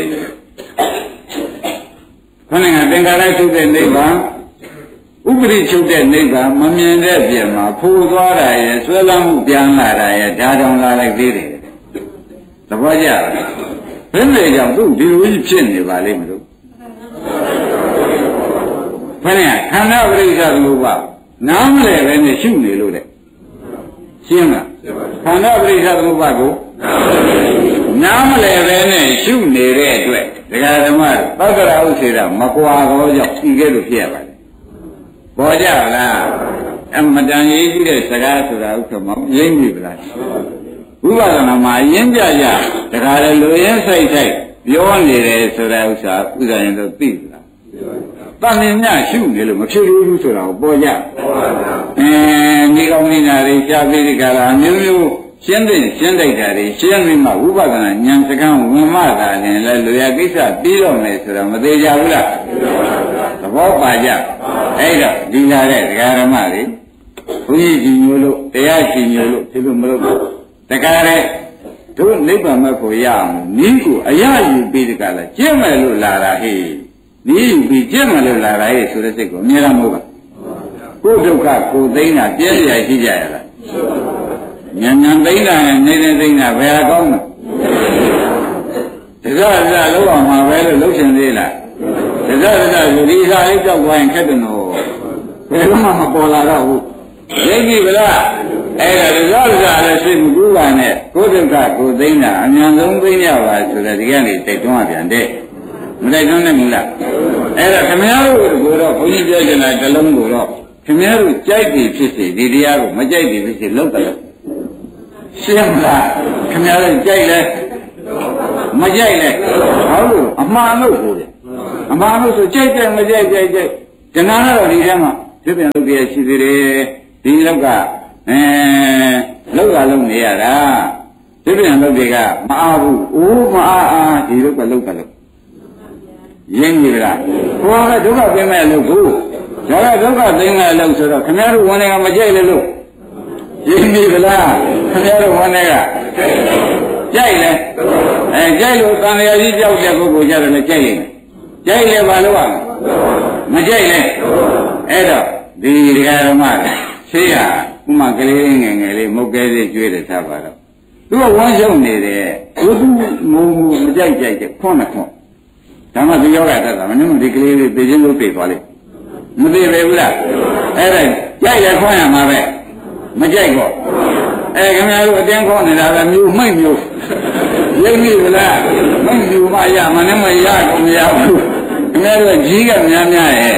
ခொနကသင်္ခါရချုပ်တဲ့နိဗ္ဗာန်ဥပရိချုပ်တဲ့နိဗ္ဗာန်မမြင်တဲ့ပြင်မှာဖိုးသွားတာရဲ့ဆွဲလမ်းမှုပြန်လာတာရဲ့ဓာတောင်လာလိုက်သေးတယ်သဘောကျလားဘယ်နဲ့ကြောင့်သူဒီလိုကြီးဖြစ်နေပါလိမ့်မလို့ဘယ်နဲ့ခန္ဓာပရိစ္ဆာသမုပ္ပါနားမလဲပဲနဲ့ရှုနေလို့တဲ့ရှင်းလားခန္ဓာပရိစ္ဆာသမုပ္ပါကိုနားမလဲပဲနဲ့ရှုနေတဲ့အတွက်ဒကာဓမ္မသက္ကရာဥစ္စေတာမကွာတော့ကြောင့်ဒီကဲလို့ဖြစ်ရပါလေပေါ်ကြလားအမတန်ရေးကြည့်တဲ့စကားဆိုတာဥစ္စာမရင်းပြီလားဝိပဿနာမှာရင်းကြကြဒကာလည်းလူရင်းဆိုင်ဆိုင်ပြောနေတယ်ဆိုတာဥစ္စာဥစ္စာရင်တော့သိလားတန်မြင်ညရှုနေလို့မဖြစ်ဘူးဆိုတာကိုပေါ်ကြအင်းဒီကောင်းနေတာတွေရှားပြီးဒီကလာမျိုးမျိုးရှင်းတဲ့ရှင်းတိုက်တာတွေရှင်းပြီးမှဝိပဿနာဉာဏ်စကားဝင်မှသာရင်လည်းလူရကိစ္စပြီးတော့မယ်ဆိုတာမသေးကြဘူးလားသဘောပါကြအဲ့တော့ဒီလာတဲ့ဒကာဓမ္မတွေဘုန်းကြီးကြီးမျိုးလို့တရားကြီးမျိုးလို့ဒီလိုမလုပ်ဘူးဒကာတဲ့တို့နိဗ္ဗာန်မဲ့ကိုရအောင်နီးကိုအရယူပြီးဒီကလာကျင့်မယ်လို့လာတာဟေ့နီးယူပြီးကျင့်မယ်လို့လာတာဟေ့ဆိုတဲ့စိတ်ကိုအမြဲတမ်းမဟုတ်ပါကိုယ်ဒုက္ခကိုသိမ်းတာပြည့်စရာရှိကြရလားဉာဏ်ဉာဏ်သိမ်းတာနဲ့နေတဲ့သိမ်းတာဘယ်အကောင်းလဲဒါကြဒါလောက်အောင်မှာပဲလို့လှုပ်ရှင်သေးလားဒါကြဒါယူဒီစားလေးကြောက်သွားရင်ခက်တယ်နော်ဘယ်တော့မှမပေါ်လာတော့ဘူးသိပြီဗလားအဲ့ဒါဒါကြဒါလည်းစိတ်မကူးပါနဲ့ကိုယ်ဒုက္ခကိုသိမ်းတာအမြန်ဆုံးသိမ်းရပါဆိုတဲ့ဒီကနေ့တိတ်တွန်းပြန်တဲ့မတိတ်တွန်းနိုင်ဘူးလားအဲ့ဒါခင်ဗျားတို့ကိုတော့ဘုန်းကြီးပြောချင်တာတစ်လုံးကိုတော့ခင်ဗျားတို့ကြိုက်ပြီဖြစ်စေဒီတရားကိုမကြိုက်ပြီဖြစ်စေလောက်တယ်ရှင်းမလားခင်ဗျားတို့ကြိုက်လဲမကြိုက်လဲဟုတ်လို့အမှားလို့ကိုလေအမှားလို့ဆိုကြိုက်တယ်မကြိုက်ကြိုက်ကြိုက်တဏှာကတော့ဒီထဲမှာပြပြန်လုပ်ပြရှိသေးတယ်ဒီလောက်ကအဲလောက်ကလုံးနေရတာပြပြန်လုပ်တွေကမအားဘူးအိုးမအားအားဒီလောက်ကလောက်ကလို့ရင်းပြီလားဟောကဒုက္ခသိမဲ့လို့ကိုဒါကဒုက္ခသိမဲ့လို့ဆိုတော့ခင်ဗျားတို့ဝန်တွေကမကြိုက်လေလို့ရင်းပြီလားခင်ဗျားတို့ဝန်တွေကကြိုက်လေအဲကြိုက်လို့တန်လျာကြီးကြောက်တဲ့ပုဂ္ဂိုလ်ကြတယ်လည်းကြိုက်ရင်ကြိုက်လေဘာလို့ရမကြိုက်လေအဲ့တော့ဒီဒကာဓမ္မဆေးရဥမာကလေးငယ်ငယ်လေးမုတ်ကဲလေးကျွေးတယ်သာပါတော့သူကဝမ်းရှုံနေတယ်သူသူငုံငုံမကြိုက်ကြိုက်တဲ့ခွန်းနဲ့ခွန်းဒါမှသူယောဂတတ်တာမင်းတို့ဒီကလေးလေးပြေးချင်းလို့ပြေးသွားလိမ့်မပြေးပဲဘူးလားအဲ့ဒါကြိုက်ရခွန်းရမှာပဲမကြိုက်တော့အဲခင်ဗျားတို့အတင်းခေါ်နေတာပဲမျိုးမိတ်မျိုးရိပ်မိဗလားမိတ်မျိုးမရမနဲ့မရတော့မရဘူးခင်ဗျားတို့ကြီးကများများရဲ့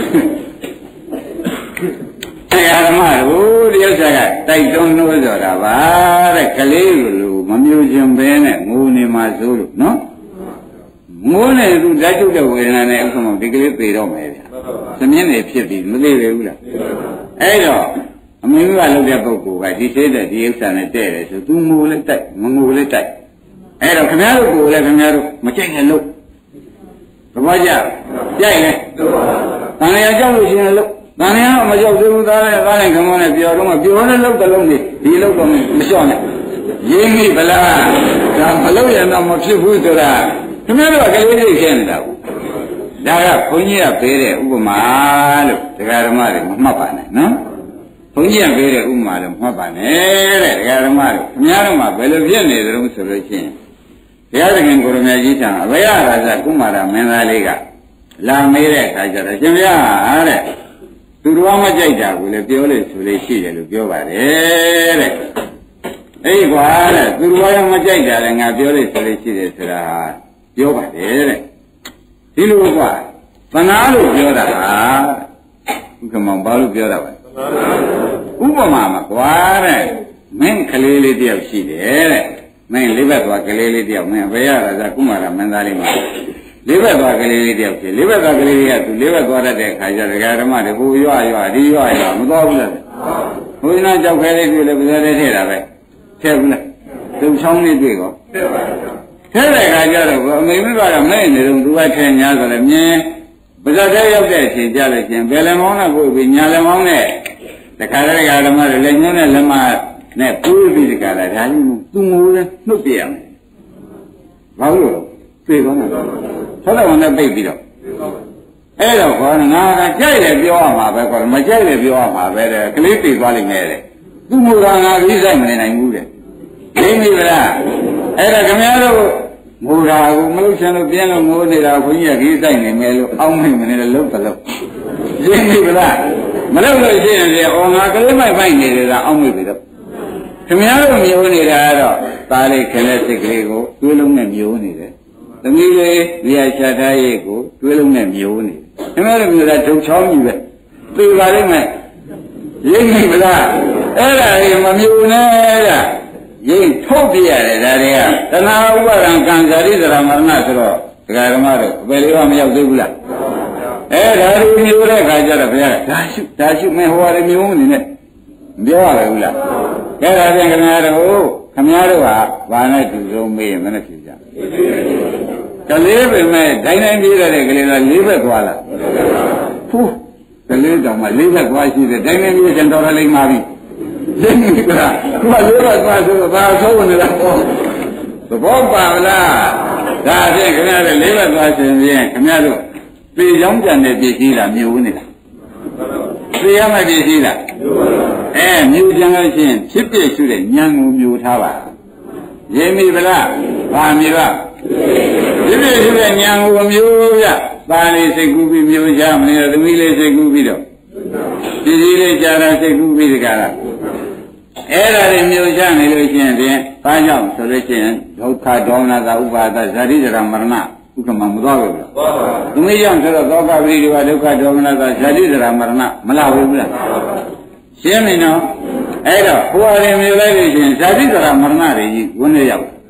တရားဓမ္မတို့ဒီဥစ္စာကတိုက်တွန်းလို့ဆိုတာပါတဲ့ကလေးလိုမမျိုးခြင်းပဲနဲ့ငိုနေမှဆိုလို့နော်ငိုနေသူဓာတ်ကျုပ်တဲ့ဝေဒနာနဲ့အခုမှဒီကလေးပြေတော့မယ်ဗျာသမင်းနေဖြစ်ပြီးမသိပဲဘူးလားအဲ့တော့အမေကလုပ်တဲ့ပုဂ္ဂိုလ်ကဒီသေးတဲ့ဒီဥစ္စာနဲ့တဲ့တယ်ဆိုသူငိုလည်းတိုက်မငိုလည်းတိုက်အဲ့တော့ခင်ဗျားတို့ကိုလည်းခင်ဗျားတို့မကြိုက်နဲ့လို့သဘောကျကြိုက်လဲတန်လျာကြောက်လို့ရှိရင်လို့တန်လျာမကြောက်သေးဘူးသားလည်းသားလည်းခမောနဲ့ပြောတော့မှပြောတဲ့လောက်တစ်လုံးနေဒီလောက်တော့မလျှော့နဲ့ရင်းမိဗလားဒါမလို့ရတော့မဖြစ်ဘူးဆိုတာခင်ဗျားတို့ကကလေးလေးရှင်းနေတာဘူးဒါကဘုန်းကြီးကပေးတဲ့ဥပမာလို့ဒကာဓမ္မတွေမမှတ်ပါနဲ့နော်ဘုန်းကြီးကပေးတဲ့ဥပမာတော့မှတ်ပါနဲ့တဲ့ဒကာဓမ္မတွေခင်ဗျားတို့မှဘယ်လိုဖြစ်နေကြလို့ဆိုလို့ရှိရင်ဘုရားသခင်ကိုရမကြီးထံအဘယရာဇကုမာရမင်းသားလေးကလာမေးတဲ့အခါကျတော့ရှင်ဗျာတဲ့သူတော်မကြိုက်တာကိုလည်းပြောလို့ဆိုလို့ရှိတယ်လို့ပြောပါတယ်တဲ့အေးကွာတဲ့သူတော်ရောမကြိုက်တာလည်းငါပြောလို့ဆိုလို့ရှိတယ်ဆိုတာပြောပါတယ်တဲ့ဒီလိုကွာသနာလို့ပြောတာဟာဥက္ကမောင်ဘာလို့ပြောတာလဲဥပမာမှာကွာတဲ့မင်းကလေးလေးတယောက်ရှိတယ်တဲ့မင်းလေးဘက်သွားကလေးလေးတယောက်မင်းဘယ်ရတာဇာကုမာရမင်းသားလေးမှာလေးဘက်သွားကလေးလေးတယောက်ရှိလေးဘက်သွားကလေးလေးကသူလေးဘက်သွားတတ်တဲ့အခါကျဒကာဓမ္မတွေဟိုရွရွဒီရွရွမသွားဘူးလားဘုရားကြောက်ခဲလေးတွေ့လေပဇာလေးထည့်တာပဲထည့်ဘူးလားသူချောင်းလေးတွေ့ကောထည့်တဲ့အခါကျတော့အမေမိဘကမဲ့နေတော့သူကထည့်ညာဆိုလည်းမြင်ပဇာတဲ့ရောက်တဲ့အချိန်ကြလို့ချင်းဘယ်လည်းမောင်းနဲ့ကိုပြီးညာလည်းမောင်းနဲ့တခါတည်းကဓမ္မတွေလည်းညွှန်းတဲ့လက်မနဲ့ပူးပြီးတခါတည်းဒါကြီးသူငိုးနဲ့နှုတ်ပြရမယ်ဘာလို့ပြေသွားတာသောတာပန်နဲ့ပိတ်ပြီးတော့အဲ့တော့ခေါ်ငါကကြိုက်တယ်ပြောရမှာပဲခေါ်မကြိုက်တယ်ပြောရမှာပဲတဲ့ကလေးပြေသွားလိမ့်မယ်တဲ့သူ့မူကငါကြီးဆိုင်မနေနိုင်ဘူးတဲ့သိပြီလားအဲ့ဒါခင်ဗျားတို့ငိုတာကိုမလို့ချင်လို့ပြင်းလို့ငိုနေတာခွန်ကြီးကကြီးဆိုင်နေမယ်လို့အောင်းမိမနေလို့လုံးတလုံးသိပြီလားမလို့လို့ရှိရင်လေဩငါကလေးမိုက်မိုက်နေတယ်လားအောင်းမိပြီတော့ခင်ဗျားတို့မျိုးနေတာကတော့သားလေးခင်တဲ့စိတ်ကလေးကိုတွေးလုံးနဲ့မျိုးနေတယ်သမီးလေးနေရာချထားရေးကိုတွေးလုံးနဲ့မျိုးနေတယ်ခင်ဗျားတို့မျိုးတာဒုံချောင်းကြီးပဲသိပါလိမ့်မယ်ရိပ်မိမလားအဲ့ဒါကြီးမမျိုးနဲ့တဲ့ရိပ်ထုတ်ပြရတယ်ဒါတွေကတဏှာဥပါဒံကံဇာတိသရမရဏဆိုတော့ဒကာဓမ္မတို့ဘယ်လိုမှမရောက်သေးဘူးလားအဲ့ဒါတွေမျိုးတဲ့ခါကျတော့ဘုရားဒါရှုဒါရှုမင်းဟောရတယ်မျိုးနေနဲ့မပြောရဘူးလားအဲ့ဒါပြန်ခင်ဗျားတို့ခင်ဗျားတို့ဟာဘာနဲ့တူဆုံးမေးရင်မနဲ့ဖြစ်ကြကလေးပဲမဲ့ဒိုင်းတိုင်းပြေးတဲ့ကလေးကလေးဘက်သွားလားဖူးကလေးတောင်မှလေးဘက်သွားရှိတယ်ဒိုင်းတိုင်းပြေးကျန်တော်ရလိမ့်ပါပြီသိနေကြလားသူကလေးဘက်သွားဆိုတော့ဘာဆိုးနေတာပေါ့သဘောပါလားဒါဖြင့်ခင်ဗျားတို့လေးဘက်သွားရှင်ဖြင့်ခင်ဗျားတို့ပြေချောင်းကြံတဲ့ပြည်ကြီးလားမျိုးနေတာပြေရမယ့်ပြည်ကြီးလားအဲမျိုးကြံလို့ရှိရင်ဖြစ်ပြရှုတဲ့ဉာဏ်ကိုမျိုးထားပါရင်းမိဗလားဘာမျိုးပါဖြစ်ပြရှုတဲ့ဉာဏ်ကိုမျိုးပြပါဠိစိတ်ကူးပြီးမျိုးချမနေသမီးလေးစိတ်ကူးပြီးတော့ပြည်ကြီးလေးကြာတာစိတ်ကူးပြီးတကားလားအဲ့ဒါတွေမျိုးချနေလို့ရှိရင်ဖြင့်ဘာကြောင့်ဆိုလို့ရှိရင်ဒုက္ခဒေါမနတာဥပါဒဇာတိဇရာမရဏဥက္ကမမသွားဘူးလားသမီးကြောင့်ဆိုတော့သောကပရိဒီဝဒုက္ခဒေါမနတာဇာတိဇရာမရဏမလာဘူးလားရှင်းပြီနော်အဲ့တော့ဟိုအရင်မျိုးလိုက်လို့ရှိရင်ဇာတိဇရာမရဏတွေကြီးဝင်နေရောက်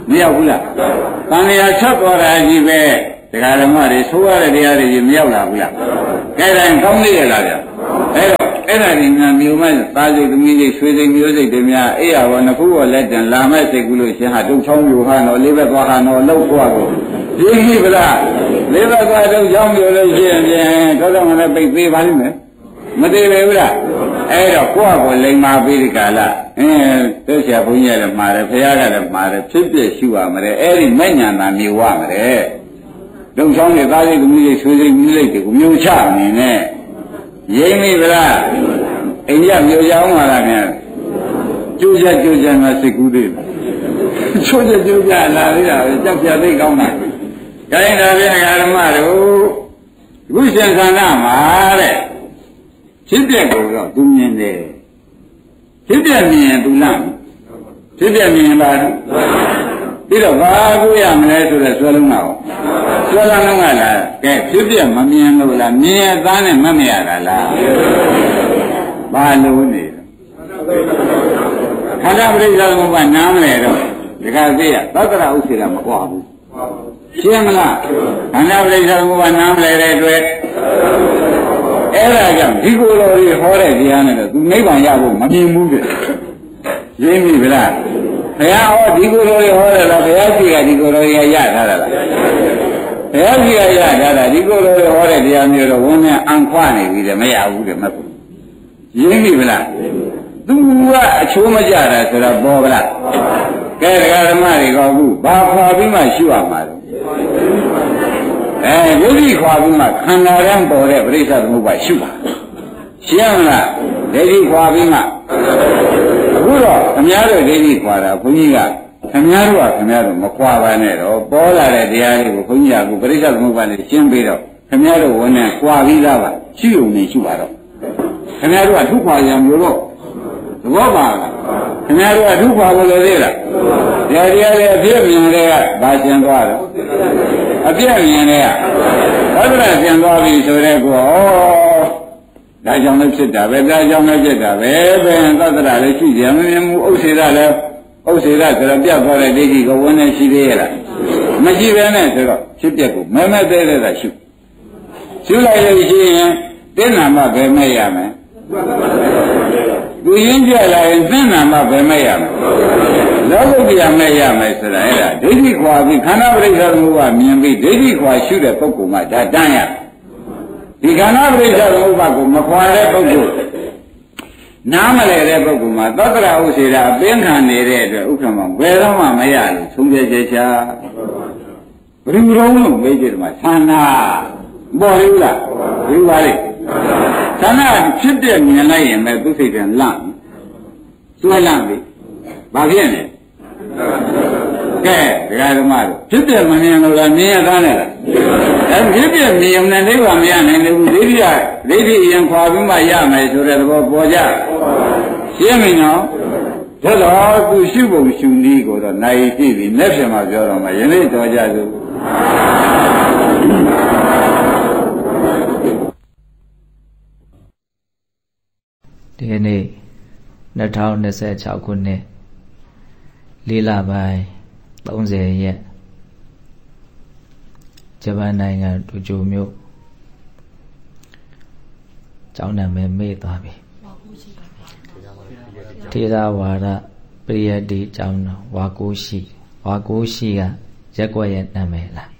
မရောက်ဘူးလားတန်လျာချက်သွားတာကြီးပဲတရားဓမ္မတွေဆိုးရတဲ့တရားတွေကြီးမရောက်လာဘူးလားကဲတိုင်းကောင်းလေးရလားဗျအဲ့တော့အဲ့ဒါဒီများမြို့မဲ့သားစိတ်သမီးစိတ်ဆွေစိတ်မျိုးစိတ်တွေများအေးရဘောနှစ်ခုပေါ်လက်တန်လာမဲ့စိတ်ကူးလို့ရှင်ဟာဒုတ်ချောင်းမျိုးဟာတော့လေးဘက်သွားဟာတော့လှုပ်သွားကိုရင်းပြီဗလားလေးဘက်သွားဒုတ်ချောင်းမျိုးလို့ရှိရင်ပြန်တော့တော့လည်းပိတ်သေးပါလိမ့်မယ်မသေးပဲဘူးလားအဲ့တော့ကိုယ့်အကိုလိမ်မာပြီးဒီကလာအင်းတို့ဆရာဘုန်းကြီးရတယ်မှားတယ်ဖခင်ကလည်းမှားတယ်ဖြစ်ဖြစ်ရှုရမယ်အဲ့ဒီမဲ့ညာနာမျိုးဝမယ်ဒုံချောင်းနဲ့သားလေးသမီးလေးဆွေးစိတ်မျိုးလေးတွေကိုမျိုးချနေနဲ့ရင်းမိဗလားအိမ်ရမျိုးချောင်းပါလားခင်ဗျကျိုးချက်ကျိုးချက်မှာစိတ်ကူးသေးတယ်ကျိုးချက်ကျိုးချက်လာသေးတာကြောက်ပြသိကောင်းတာခိုင်းတာပြန်ဓမ္မတို့အခုရှင်ခန္ဓာမှာတဲ့ဖြစ်ပြကိုတော့သူမြင်တယ်ဖြစ်ပြမြင်ရင်သူလားဖြစ်ပြမြင်ရင်ပါပြီးတော့ဘာကိုရမလဲဆိုတော့ဆွဲလုံးတော့ဆွဲလုံးလုံးကလားကဲဖြစ်ပြမမြင်လို့လားမြင်ရသားနဲ့မမရတာလားဘာလို့နေခန္ဓာပရိစ္ဆေသမုပ္ပါနားမလဲတော့ဒီကသိရသတ္တရဥစ္စေတာမကွာဘူးရှင်းမလားခန္ဓာပရိစ္ဆေသမုပ္ပါနားမလဲတဲ့အတွက်အဲ့ဒါကြောင့်ဒီကိုယ်တော်ကြီးဟောတဲ့တရားနဲ့တော့သူနိဗ္ဗာန်ရဖို့မမြင်ဘူးတဲ့ရင်းပြီဗလားဘုရားဟောဒီကိုယ်တော်ကြီးဟောတယ်လားဘုရားရှိကဒီကိုယ်တော်ကြီးရထားတာလားဘုရားရှိကရထားတာဒီကိုယ်တော်ကြီးဟောတဲ့တရားမျိုးတော့ဝန်းနဲ့အံခွနေပြီတဲ့မရဘူးတဲ့မဟုတ်ဘူးရင်းပြီဗလားသူကအချိုးမကြတာဆိုတော့ပေါ်ဗလားကဲတရားဓမ္မတွေကအခုဘာခွာပြီးမှရှုရမှာလဲအဲယုတ်တိခွာပြီးမှခန္ဓာရန်ပေါ်တဲ့ပရိစ္ဆေသမုပ္ပါရှုပါရှင်းမလားဒိဋ္ဌိခွာပြီးမှအခုတော့ခမည်းတော်ဒိဋ္ဌိခွာတာဘုန်းကြီးကခမည်းတော်ကခမည်းတော်မခွာပါနဲ့တော့ပေါ်လာတဲ့တရားလေးကိုဘုန်းကြီးကပရိစ္ဆေသမုပ္ပါနဲ့ရှင်းပြီးတော့ခမည်းတော်ဝန်နဲ့ခွာပြီးသားပါရှုုံနေရှုပါတော့ခမည်းတော်ကထုခွာရံမျိုးတော့သဘောပါလားခင်ဗျားတို့ကဒုက္ခကိုလို့သေးလားတရားတရားလေးအပြည့်မြင်တဲ့ကဘာရှင်းသွားတော့အပြည့်မြင်တဲ့ကဘာလို့ရှင်းသွားပြီဆိုတဲ့ကောဒါကြောင့်လည်းဖြစ်တာပဲဒါကြောင့်လည်းဖြစ်တာပဲဘယ်သတ္တရလည်းရှိကြမမြင်ဘူးဥစ္စေရလည်းဥစ္စေရဆိုတော့ပြတ်သွားတဲ့ဒိဋ္ဌိကဝန်းနေရှိသေးရဲ့လားမရှိပဲနဲ့ဆိုတော့ဖြစ်ပြက်ကိုမဲမဲသေးသေးတာရှုရှုလိုက်လို့ရှိရင်တင်းနာမှပဲမဲ့ရမယ်သူရင်းကြလာရင်သင်္နာမှပဲမဲ့ရမယ်လောကုတ္တရာမဲ့ရမယ်ဆိုတာအဲ့ဒါဒိဋ္ဌိခွာပြီးခန္ဓာပရိစ္ဆေသမုပ္ပါမြင်ပြီးဒိဋ္ဌိခွာရှုတဲ့ပုဂ္ဂိုလ်မှဒါတန်းရဒီခန္ဓာပရိစ္ဆေသမုပ္ပါကိုမခွာတဲ့ပုဂ္ဂိုလ်နားမလဲတဲ့ပုဂ္ဂိုလ်မှာသတ္တရဥစ္စေတာအပင်ခံနေတဲ့အတွက်ဥက္ကမဘယ်တော့မှမရလို့သုံးပြချက်ချာဘယ်လိုလုံးလို့မေးကြတယ်မှာသန္နာပေါ်ရလားဘယ်ပါလဲသန္နာဖြစ်တဲ့မြင်လိုက်ရင်ပဲသူစိတ်ကလန့်ကျွဲလန့်ပြီဘာဖြစ်လဲကဲဒကာဓမ္မတို့ဖြစ်တဲ့မမြင်လို့လားမြင်ရသားနဲ့လားအဲဖြစ်တဲ့မြင်နေလေးပါမရနိုင်ဘူးဒိဋ္ဌိကဒိဋ္ဌိရင်ခွာပြီးမှရမယ်ဆိုတဲ့သဘောပေါ်ကြရှင်းပြီနော်ဒါတော့သူရှုပုံရှုနည်းကိုတော့နိုင်ကြည့်ပြီလက်ဖြင့်မှပြောတော့မှယနေ့တော်ကြစို့ဒီနေ့နှစ်ထောင်နှစ်ဆယ်ခြောက်ခုနှစ်လေးလပိုင်းသုံးဆယ်ရက်ဂျပန်နိုင်ငံတိုကျိုမြို့ကျောင်းနာမည်မေ့သွားပြီထေရဝါဒပရိယတ္တိကျောင်းတော်ဝါကိုရှိဝါကိုရှိကရက်ွက်ရဲ့နာမည်လား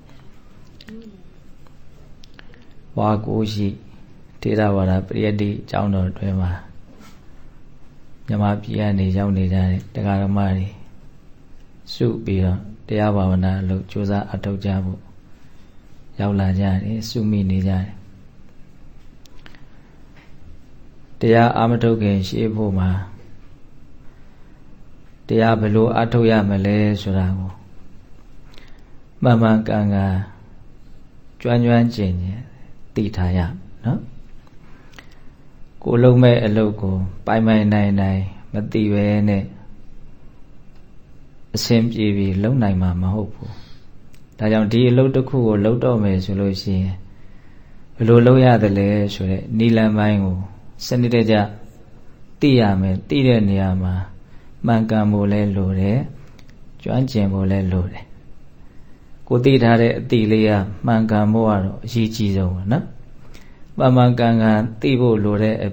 ဝါကိုရှိထေရဝါဒပရိယတ္တိကျောင်းတော်တွင်မှာမြန်မာပြည်ကနေရောက်နေကြတဲ့တရားဓမ္မတွေစုပြီးတော့တရားဘာဝနာလို့ကြိုးစားအထောက်ကြဖို့ရောက်လာကြတယ်စုမိနေကြတယ်တရားအာမထုတ်ခင်ရှေ့ဖို့မှာတရားဘယ်လိုအထောက်ရမလဲဆိုတာကိုမှန်မှန်ကန်ကန်ကျွမ်းကျွမ်းကျင်ကျင်သိထားရနော်ကိုလုံးမဲ့အလုပ်ကိုပိုင်ပိုင်နိုင်နိုင်မသိပဲနဲ့အရှင်းပြေပြီးလုံနိုင်မှာမဟုတ်ဘူးဒါကြောင့်ဒီအလုပ်တစ်ခုကိုလုပ်တော့မယ်ဆိုလို့ရှိရင်ဘယ်လိုလုပ်ရသလဲဆိုတဲ့နီလန်ပိုင်းကိုစနစ်တကျသိရမယ်သိတဲ့နေရာမှာမှန်ကန်ဖို့လဲလိုတယ်ကျွမ်းကျင်ဖို့လည်းလိုတယ်ကိုသိထားတဲ့အတိလေးကမှန်ကန်ဖို့ကတော့အရေးကြီးဆုံးပဲနော်မှန်မှန်ကန်ကန်သိဖို့လိုတဲ့